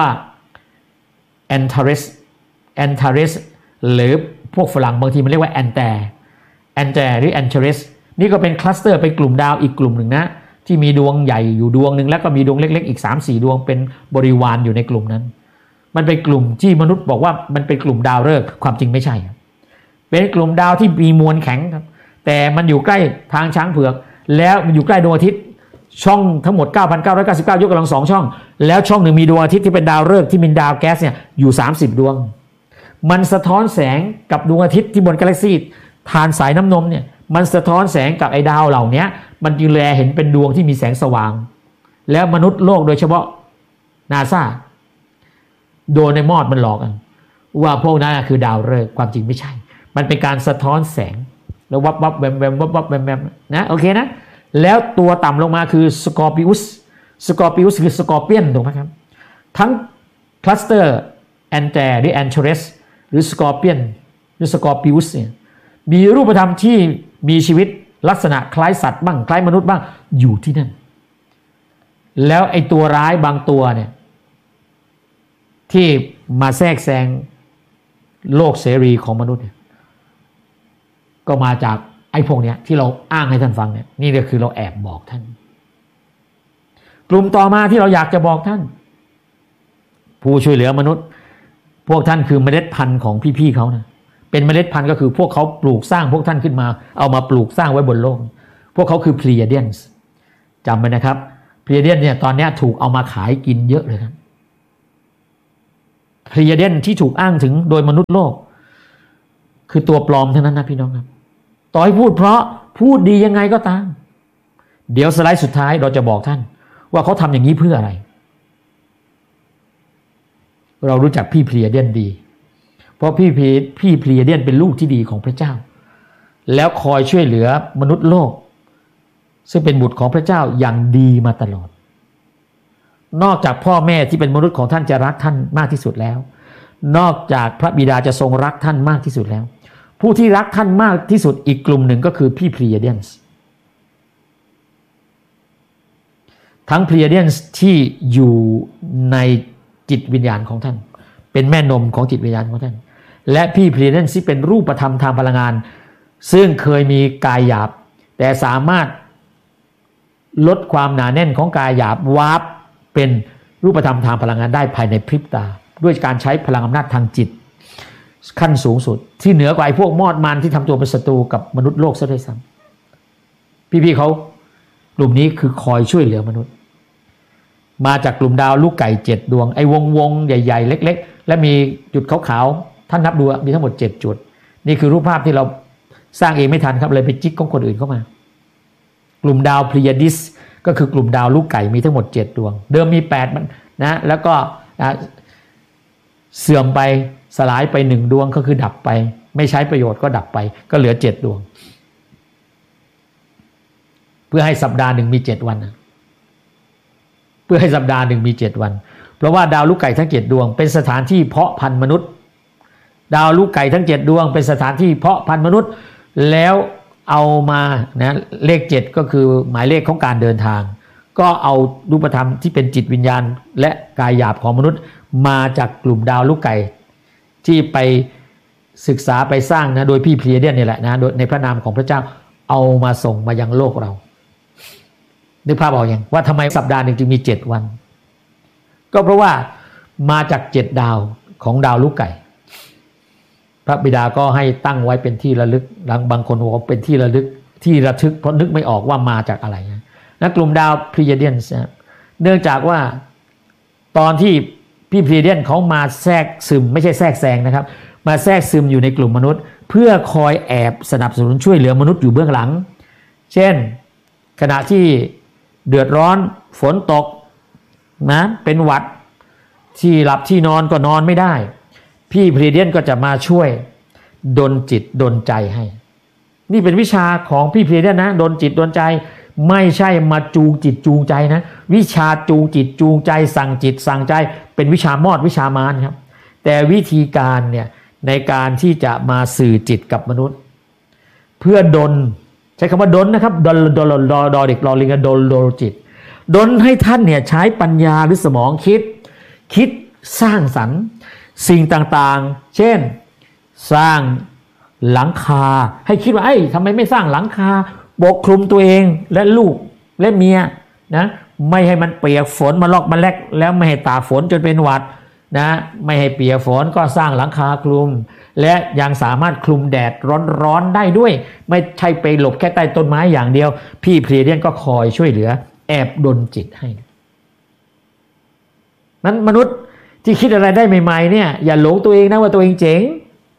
Antares หรือพวกฝรั่งบางทีมันเรียกว่า Antares หรือ Antares นี่ก็เป็นคลัสเตอร์เป็นกลุ่มดาวอีกกลุ่มหนึ่งนะที่มีดวงใหญ่อยู่ดวงหนึ่งแล้วก็มีดวงเล็กๆอีก 3-4 ดวงเป็นบริวารอยู่ในกลุ่มนั้นมันเป็นกลุ่มที่มนุษย์บอกว่ามันเป็นกลุ่มดาวฤกษ์ความจริงไม่ใช่เป็นกลุ่มดาวที่มีมวลแข็งครับแต่มันอยู่ใกล้ทางช้างเผือกแล้วมันอยู่ใกล้ดวงอาทิตย์ช่องทั้งหมด 9,999 ยกกำลัง2ช่องแล้วช่องหนึ่งมีดวงอาทิตย์ที่เป็นดาวฤกษ์ที่มีดาวแก๊สเนี่ยอยู่30ดวงมันสะท้อนแสงกับดวงอาทิตย์ที่บนกาแล็กซี่ทานสายน้ำนมเนี่ยมันสะท้อนแสงกับไอ้ดาวเหล่านี้มันจึงแลเห็นเป็นดวงที่มีแสงสว่างแล้วมนุษย์โลกโดยเฉพาะ NASA โดนในมอดมันหลอกกันว่าพวกนั้นคือดาวฤกษ์ความจริงไม่ใช่มันเป็นการสะท้อนแสงแล้ววับวับแวมแวมวับวับแวมแวมนะโอเคนะแล้วตัวต่ำลงมาคือสกอร์ปิอุสคือสกอร์เปียนถูกไหมครับทั้งคลัสเตอร์แอนแตหรือแอนเทเรสหรือสกอร์เปียนหรือสกอร์ปิอุสเนี่ยมีรูปธรรมที่มีชีวิตลักษณะคล้ายสัตว์บ้างคล้ายมนุษย์บ้างอยู่ที่นั่นแล้วไอ้ตัวร้ายบางตัวเนี่ยที่มาแทรกแซงโลกเสรีของมนุษย์ก็มาจากไอ้พวกเนี้ยที่เราอ้างให้ท่านฟังเนี่ยนี่ก็คือเราแอบบอกท่านกลุ่มต่อมาที่เราอยากจะบอกท่านผู้ช่วยเหลือมนุษย์พวกท่านคือเมล็ดพันธุ์ของพี่ๆเขานะเป็นเมล็ดพันธุ์ก็คือพวกเขาปลูกสร้างพวกท่านขึ้นมาเอามาปลูกสร้างไว้บนโลกพวกเขาคือ Pleiadians จำไว้นะครับ Pleiadian เนี่ยตอนนี้ถูกเอามาขายกินเยอะเลยครับ Pleiadian ที่ถูกอ้างถึงโดยมนุษย์โลกคือตัวปลอมเท่านั้นนะพี่น้องครับต่อให้พูดเพราะพูดดียังไงก็ตามเดี๋ยวสไลด์สุดท้ายเราจะบอกท่านว่าเขาทำอย่างนี้เพื่ออะไรเรารู้จักพี่ Pleiadian ดีเพราะพี่ Pleiadian เป็นลูกที่ดีของพระเจ้าแล้วคอยช่วยเหลือมนุษย์โลกซึ่งเป็นบุตรของพระเจ้าอย่างดีมาตลอดนอกจากพ่อแม่ที่เป็นมนุษย์ของท่านจะรักท่านมากที่สุดแล้วนอกจากพระบิดาจะทรงรักท่านมากที่สุดแล้วผู้ที่รักท่านมากที่สุดอีกกลุ่มหนึ่งก็คือพี่ Pleiadians ทั้ง Pleiadians ที่อยู่ในจิตวิญญาณของท่านเป็นแม่นมของจิตวิญญาณของท่านและพี่ Pleiadians ที่เป็นรูปธรรมทางพลังงานซึ่งเคยมีกายหยาบแต่สามารถลดความหนาแน่นของกายหยาบวาร์ปเป็นรูปธรรมทางพลังงานได้ภายในพริบตาด้วยการใช้พลังอำนาจทางจิตขั้นสูงสุดที่เหนือกว่าไอ้พวกมอดมารที่ทำตัวเป็นศัตรูกับมนุษย์โลกซะด้วยซ้ำพี่ๆเขากลุ่มนี้คือคอยช่วยเหลือมนุษย์มาจากกลุ่มดาวลูกไก่7ดวงไอ้วงใหญ่ๆเล็กๆและมีจุดขาวๆท่านนับดูมีทั้งหมด7จุดนี่คือรูปภาพที่เราสร้างเองไม่ทันครับเลยไปจิ๊กของคนอื่นเข้ามากลุ่มดาวพลียดิสก็คือกลุ่มดาวลูกไก่มีทั้งหมด7ดวงเดิมมี8มันนะแล้วก็เสื่อมไปสลายไป1ดวงก็คือดับไปไม่ใช้ประโยชน์ก็ดับไปก็เหลือ7ดวงเพื่อให้สัปดาห์หนึ่งมี7วันเพื่อให้สัปดาห์หนึ่งมี7วันเพราะว่าดาวลูกไก่ทั้ง7ดวงเป็นสถานที่เพาะพันธุ์มนุษย์ดาวลูกไก่ทั้ง7ดวงเป็นสถานที่เพาะพันธุ์มนุษย์แล้วเอามานะเลข7ก็คือหมายเลขของการเดินทางก็เอารูปธรรมที่เป็นจิตวิญญาณและกายหยาบของมนุษย์มาจากกลุ่มดาวลูกไก่ที่ไปศึกษาไปสร้างนะโดยพี่เพลียเดียนนี่แหละนะโดยในพระนามของพระเจ้าเอามาส่งมายังโลกเรานึกภาพออกยังว่าทำไมสัปดาห์หนึ่งจึงมี7วันก็เพราะว่ามาจาก7ดาวของดาวลูกไก่พระบิดาก็ให้ตั้งไว้เป็นที่ระลึกบางคนบอกว่าเป็นที่ระลึกที่ระทึกเพราะนึกไม่ออกว่ามาจากอะไรนะกลุ่มดาวพลีเดียนเนื่องจากว่าตอนที่พี่พลีเดียนเขามาแทรกซึมไม่ใช่แทรกแซงนะครับมาแทรกซึมอยู่ในกลุ่มมนุษย์เพื่อคอยแอบสนับสนุนช่วยเหลือมนุษย์อยู่เบื้องหลังเช่นขณะที่เดือดร้อนฝนตกนะเป็นหวัดที่หลับที่นอนก็นอนไม่ได้พี่พลีเดียนก็จะมาช่วยดลจิตดลใจให้นี่เป็นวิชาของพี่พลีเดียนนะดลจิตดลใจไม่ใช่มาจูงจิตจูงใจนะวิชาจูงจิตจูงใจสั่งจิตสั่งใจเป็นวิชามอดวิชามารครับแต่วิธีการเนี่ยในการที่จะมาสื่อจิตกับมนุษย์เพื่อดลใช้คำว่าดลนะครับดลเด็กรอลิงดลจิตดลให้ท่านเนี่ยใช้ปัญญาหรือสมองคิดสร้างสรรค์สิ่งต่างๆเช่นสร้างหลังคาให้คิดว่าทำไมไม่สร้างหลังคาปกคลุมตัวเองและลูกและเมียนะไม่ให้มันเปียกฝนมาลอกมาแลกแล้วไม่ให้ตากฝนจนเป็นหวัดนะไม่ให้เปียกฝนก็สร้างหลังคาคลุมและยังสามารถคลุมแดดร้อนได้ด้วยไม่ใช่ไปหลบแค่ใต้ต้นไม้อย่างเดียวพี่เพลียเดียนก็คอยช่วยเหลือแอบดลจิตให้นั้นมนุษย์ที่คิดอะไรได้ใหม่ๆเนี่ยอย่าหลงตัวเองนะว่าตัวเองเจ๋ง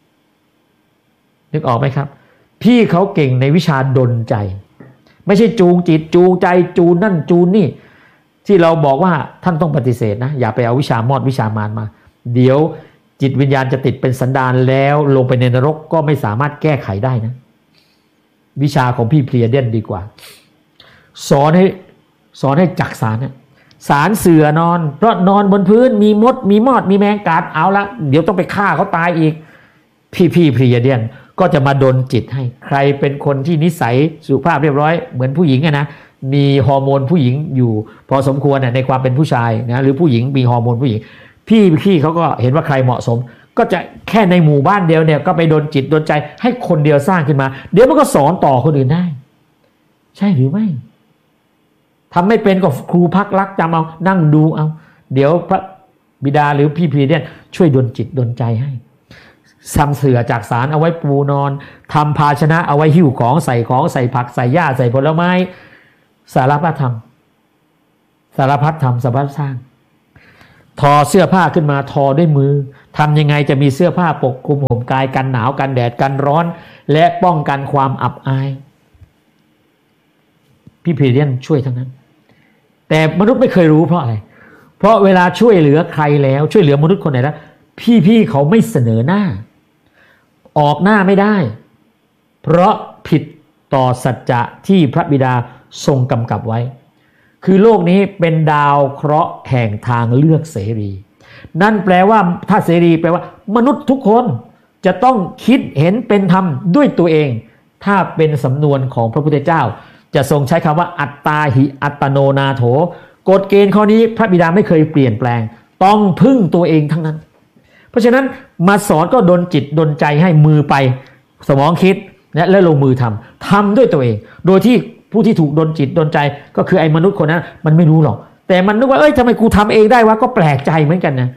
นึกออกไหมครับพี่เขาเก่งในวิชาดลใจไม่ใช่จูงจิตจูงใจจูนนั่นจูนนี่ที่เราบอกว่าท่านต้องปฏิเสธนะอย่าไปเอาวิชามอดวิชามารมาเดี๋ยวจิตวิญญาณจะติดเป็นสันดานแล้วลงไปในนรกก็ไม่สามารถแก้ไขได้นะวิชาของพี่เพลียเดียนดีกว่าสอนให้จักสารสารเสือนอนเพราะนอนบนพื้นมีมดมีมอดมีแมงกัดเอาละเดี๋ยวต้องไปฆ่าเขาตายอีกพี่เพลียเดียนก็จะมาดลจิตให้ใครเป็นคนที่นิสัยสุภาพเรียบร้อยเหมือนผู้หญิงนะมีฮอร์โมนผู้หญิงอยู่พอสมควรในความเป็นผู้ชายนะหรือผู้หญิงมีฮอร์โมนผู้หญิงพี่เขาก็เห็นว่าใครเหมาะสมก็จะแค่ในหมู่บ้านเดียวเนี่ยก็ไปดลจิตดลใจให้คนเดียวสร้างขึ้นมาเดี๋ยวมันก็สอนต่อคนอื่นได้ใช่หรือไม่ทำไม่เป็นก็ครูพักรักจำเอานั่งดูเอาเดี๋ยวพระบิดาหรือพี่เพลียเดียนช่วยดลจิตดลใจให้ทำเสื่อจากสารเอาไว้ปูนอนทำภาชนะเอาไว้หิ้วของใส่ผักใส่หญ้าใส่ผลไม้สารพัดทำสารพัดทำสารพัดสร้างทอเสื้อผ้าขึ้นมาทอด้วยมือทำยังไงจะมีเสื้อผ้าปกคลุมห่มกายกันหนาวกันแดดกันร้อนและป้องกันความอับอายพี่เพเดียนช่วยทั้งนั้นแต่มนุษย์ไม่เคยรู้เพราะอะไรเพราะเวลาช่วยเหลือใครแล้วช่วยเหลือมนุษย์คนไหนแล้วพี่เขาไม่เสนอหน้าออกหน้าไม่ได้เพราะผิดต่อสัจจะที่พระบิดาทรงกำกับไว้คือโลกนี้เป็นดาวเคราะห์แห่งทางเลือกเสรีนั่นแปลว่าถ้าเสรีแปลว่ามนุษย์ทุกคนจะต้องคิดเห็นเป็นธรรมด้วยตัวเองถ้าเป็นสำนวนของพระพุทธเจ้าจะทรงใช้คำว่าอัตตาหิอัตโนนาโถกฎเกณฑ์ข้อนี้พระบิดาไม่เคยเปลี่ยนแปลงต้องพึ่งตัวเองทั้งนั้นเพราะฉะนั้นมาสอนก็ดลจิตดลใจให้มือไปสมองคิดและลงมือทำด้วยตัวเองโดยที่ผู้ที่ถูกดลจิตดลใจก็คือไอ้มนุษย์คนนั้นมันไม่รู้หรอกแต่มันนึกว่าทำไมกูทำเองได้วะก็แปลกใจเหมือนกันนะ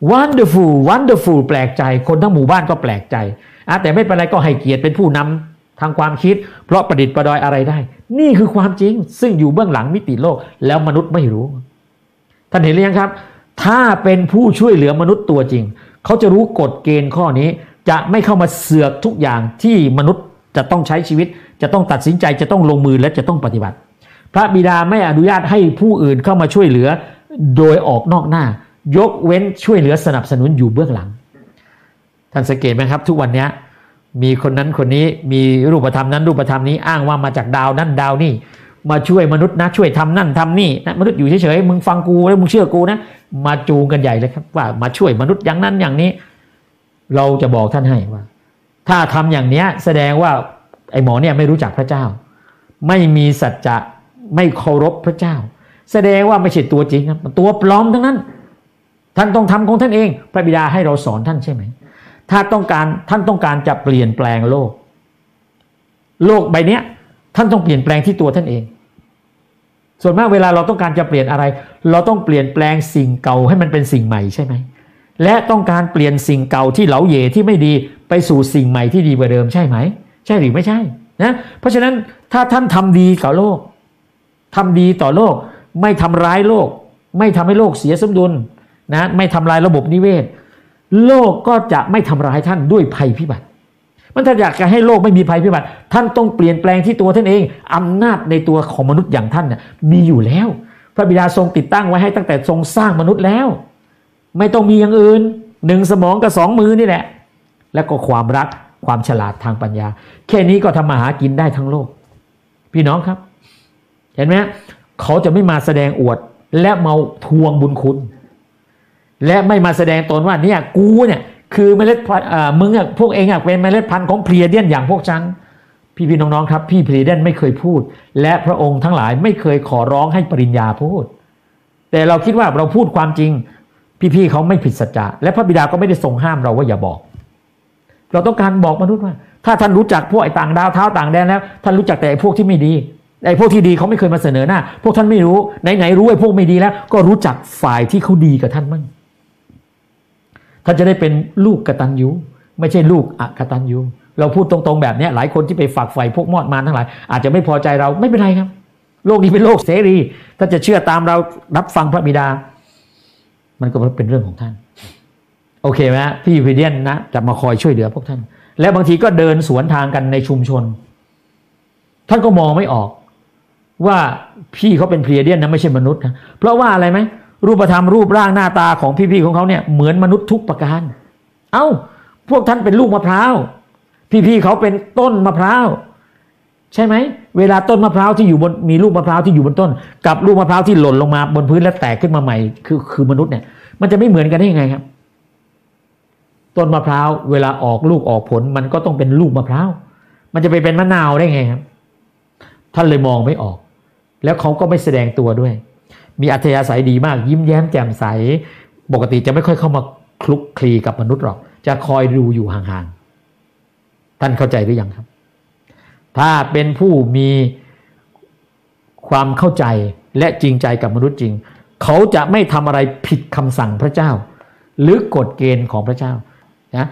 wonderful แปลกใจคนทั้งหมู่บ้านก็แปลกใจแต่ไม่เป็นไรก็ให้เกียรติเป็นผู้นำทางความคิดเพราะประดิษฐ์ประดอยอะไรได้นี่คือความจริงซึ่งอยู่เบื้องหลังมิติโลกแล้วมนุษย์ไม่รู้ท่านเห็นหรือยังครับถ้าเป็นผู้ช่วยเหลือมนุษย์ตัวจริงเขาจะรู้กฎเกณฑ์ข้อนี้จะไม่เข้ามาเสือกทุกอย่างที่มนุษย์จะต้องใช้ชีวิตจะต้องตัดสินใจจะต้องลงมือและจะต้องปฏิบัติพระบิดาไม่อนุญาตให้ผู้อื่นเข้ามาช่วยเหลือโดยออกนอกหน้ายกเว้นช่วยเหลือสนับสนุนอยู่เบื้องหลังท่านสังเกตไหมครับทุกวันนี้มีคนนั้นคนนี้มีรูปธรรมนั้นรูปธรรมนี้อ้างว่ามาจากดาวนั้นดาวนี่มาช่วยมนุษย์นะช่วยทำนั่นทำนี่นะมนุษย์อยู่เฉยๆมึงฟังกูแล้วมึงเชื่อกูนะมาจูงกันใหญ่เลยครับว่ามาช่วยมนุษย์อย่างนั้นอย่างนี้เราจะบอกท่านให้ว่าถ้าทำอย่างนี้แสดงว่าไอ้หมอเนี่ยไม่รู้จักพระเจ้าไม่มีสัจจะไม่เคารพพระเจ้าแสดงว่าไม่ใช่ตัวจริงครับตัวปลอมทั้งนั้นท่านต้องทำของท่านเองพระบิดาให้เราสอนท่านใช่ไหมถ้าท่านต้องการจะเปลี่ยนแปลงโลกใบนี้ท่านต้องเปลี่ยนแปลงที่ตัวท่านเองส่วนมากเวลาเราต้องการจะเปลี่ยนอะไรเราต้องเปลี่ยนแปลงสิ่งเก่าให้มันเป็นสิ่งใหม่ใช่ไหมและต้องการเปลี่ยนสิ่งเก่าที่เหลาเหยที่ไม่ดีไปสู่สิ่งใหม่ที่ดีกว่าเดิมใช่ไหมใช่หรือไม่ใช่นะเพราะฉะนั้นถ้าท่านทำดีต่อโลกทำดีต่อโลกไม่ทำร้ายโลกไม่ทำให้โลกเสียสมดุลนะไม่ทำลายระบบนิเวศโลกก็จะไม่ทำร้ายท่านด้วยภัยพิบัติมันถ้าอยากจะให้โลกไม่มีภัยพิบัติท่านต้องเปลี่ยนแปลงที่ตัวท่านเองอำนาจในตัวของมนุษย์อย่างท่านเนี่ยมีอยู่แล้วพระบิดาทรงติดตั้งไว้ให้ตั้งแต่ทรงสร้างมนุษย์แล้วไม่ต้องมีอย่างอื่น1สมองกับ2มือนี่แหละแล้วก็ความรักความฉลาดทางปัญญาแค่นี้ก็ทำมาหากินได้ทั้งโลกพี่น้องครับเห็นไหมเขาจะไม่มาแสดงอวดและมาทวงบุญคุณและไม่มาแสดงตนว่าเนี่ยกูเนี่ยคือเมล็ดพันธุ์มึงอ่ะพวกเองอ่ะเป็นเมล็ดพันธุ์ของเพลียเดียนอย่างพวกฉันพี่น้องๆครับพี่เพลียเดียนไม่เคยพูดและพระองค์ทั้งหลายไม่เคยขอร้องให้ปริญญาพูดแต่เราคิดว่าเราพูดความจริงพี่เขาไม่ผิดสัจจะและพระบิดาก็ไม่ได้ทรงห้ามเราว่าอย่าบอกเราต้องการบอกมนุษย์ว่าถ้าท่านรู้จักพวกไอ้ต่างดาวเท้าต่างแดนแล้วท่านรู้จักแต่ไอ้พวกที่ไม่ดีไอ้พวกที่ดีเขาไม่เคยมาเสนอหน้าพวกท่านไม่รู้ไหนรู้ไอ้พวกไม่ดีแล้วก็รู้จักฝ่ายที่เขาดีกับท่านมั่งท่านจะได้เป็นลูกกตัญญูไม่ใช่ลูกอกตัญญูเราพูดตรงๆแบบนี้หลายคนที่ไปฝักใฝ่พวกมอดมารทั้งหลายอาจจะไม่พอใจเราไม่เป็นไรครับโลกนี้เป็นโลกเสรีถ้าจะเชื่อตามเรารับฟังพระบิดามันก็เป็นเรื่องของท่านโอเคไหมพี่พีเดียนนะจะมาคอยช่วยเหลือพวกท่านและบางทีก็เดินสวนทางกันในชุมชนท่านก็มองไม่ออกว่าพี่เขาเป็นเพลียเดียนนะไม่ใช่มนุษย์นะเพราะว่าอะไรไหมรูปธรรมรูปร่างหน้าตาของพี่ๆของเขาเนี่ยเหมือนมนุษย์ทุกประการพวกท่านเป็นลูกมะพร้าวพี่ๆเขาเป็นต้นมะพร้าวใช่ไหมเวลาต้นมะพร้าวที่อยู่บนมีลูกมะพร้าวที่อยู่บนต้นกับลูกมะพร้าวที่หล่นลงมาบนพื้นแล้วแตกขึ้นมาใหม่คือมนุษย์เนี่ยมันจะไม่เหมือนกันได้ยังไงครับต้นมะพร้าวเวลาออกลูกออกผลมันก็ต้องเป็นลูกมะพร้าวมันจะไปเป็นมะนาวได้ไงครับท่านเลยมองไม่ออกแล้วเขาก็ไม่แสดงตัวด้วยมีอัธยาศัยดีมากยิ้มแย้มแจ่มใสปกติจะไม่ค่อยเข้ามาคลุกคลีกับมนุษย์หรอกจะคอยดูอยู่ห่างๆท่านเข้าใจหรือยังครับถ้าเป็นผู้มีความเข้าใจและจริงใจกับมนุษย์จริงเขาจะไม่ทำอะไรผิดคำสั่งพระเจ้าหรือกฎเกณฑ์ของพระเจ้านะ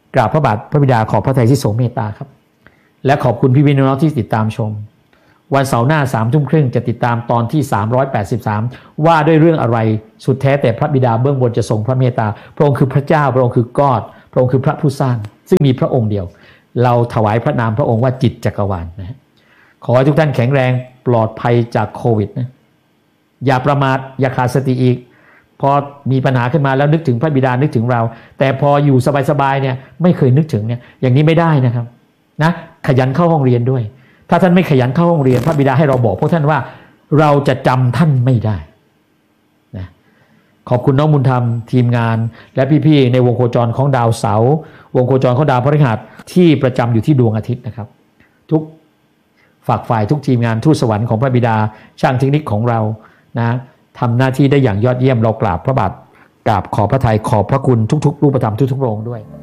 กราบพระบาทพระบิดาขอบพระทัยที่ทรงเมตตาครับและขอบคุณพี่น้องที่ติดตามชมวันเสาร์หน้า3:30จะติดตามตอนที่383ว่าด้วยเรื่องอะไรสุดแท้แต่พระบิดาเบื้องบนจะทรงพระเมตตาพระองค์คือพระเจ้าพระองค์คือกอดพระองค์คือพระผู้สร้างซึ่งมีพระองค์เดียวเราถวายพระนามพระองค์ว่าจิตจักรวาลนะขอให้ทุกท่านแข็งแรงปลอดภัยจากโควิดนะอย่าประมาทอย่าขาดสติอีกพอมีปัญหาขึ้นมาแล้วนึกถึงพระบิดานึกถึงเราแต่พออยู่สบายๆเนี่ยไม่เคยนึกถึงเนี่ยอย่างนี้ไม่ได้นะครับนะขยันเข้าห้องเรียนด้วยถ้าท่านไม่ขยันเข้าห้องเรียนพระบิดาให้เราบอกพวกท่านว่าเราจะจำท่านไม่ได้นะขอบคุณน้องบุญธรรมทีมงานและพี่ๆในวงโคจรของดาวเสาร์วงโคจรของดาวพฤหัสที่ประจำอยู่ที่ดวงอาทิตย์นะครับทุกฝากฝ่ายทุกทีมงานทูตสวรรค์ของพระบิดาช่างเทคนิคของเรานะทำหน้าที่ได้อย่างยอดเยี่ยมเรากราบพระบาทกราบขอบพระทัยขอบพระคุณทุกๆรูปธรรมทุกๆพระองค์ด้วย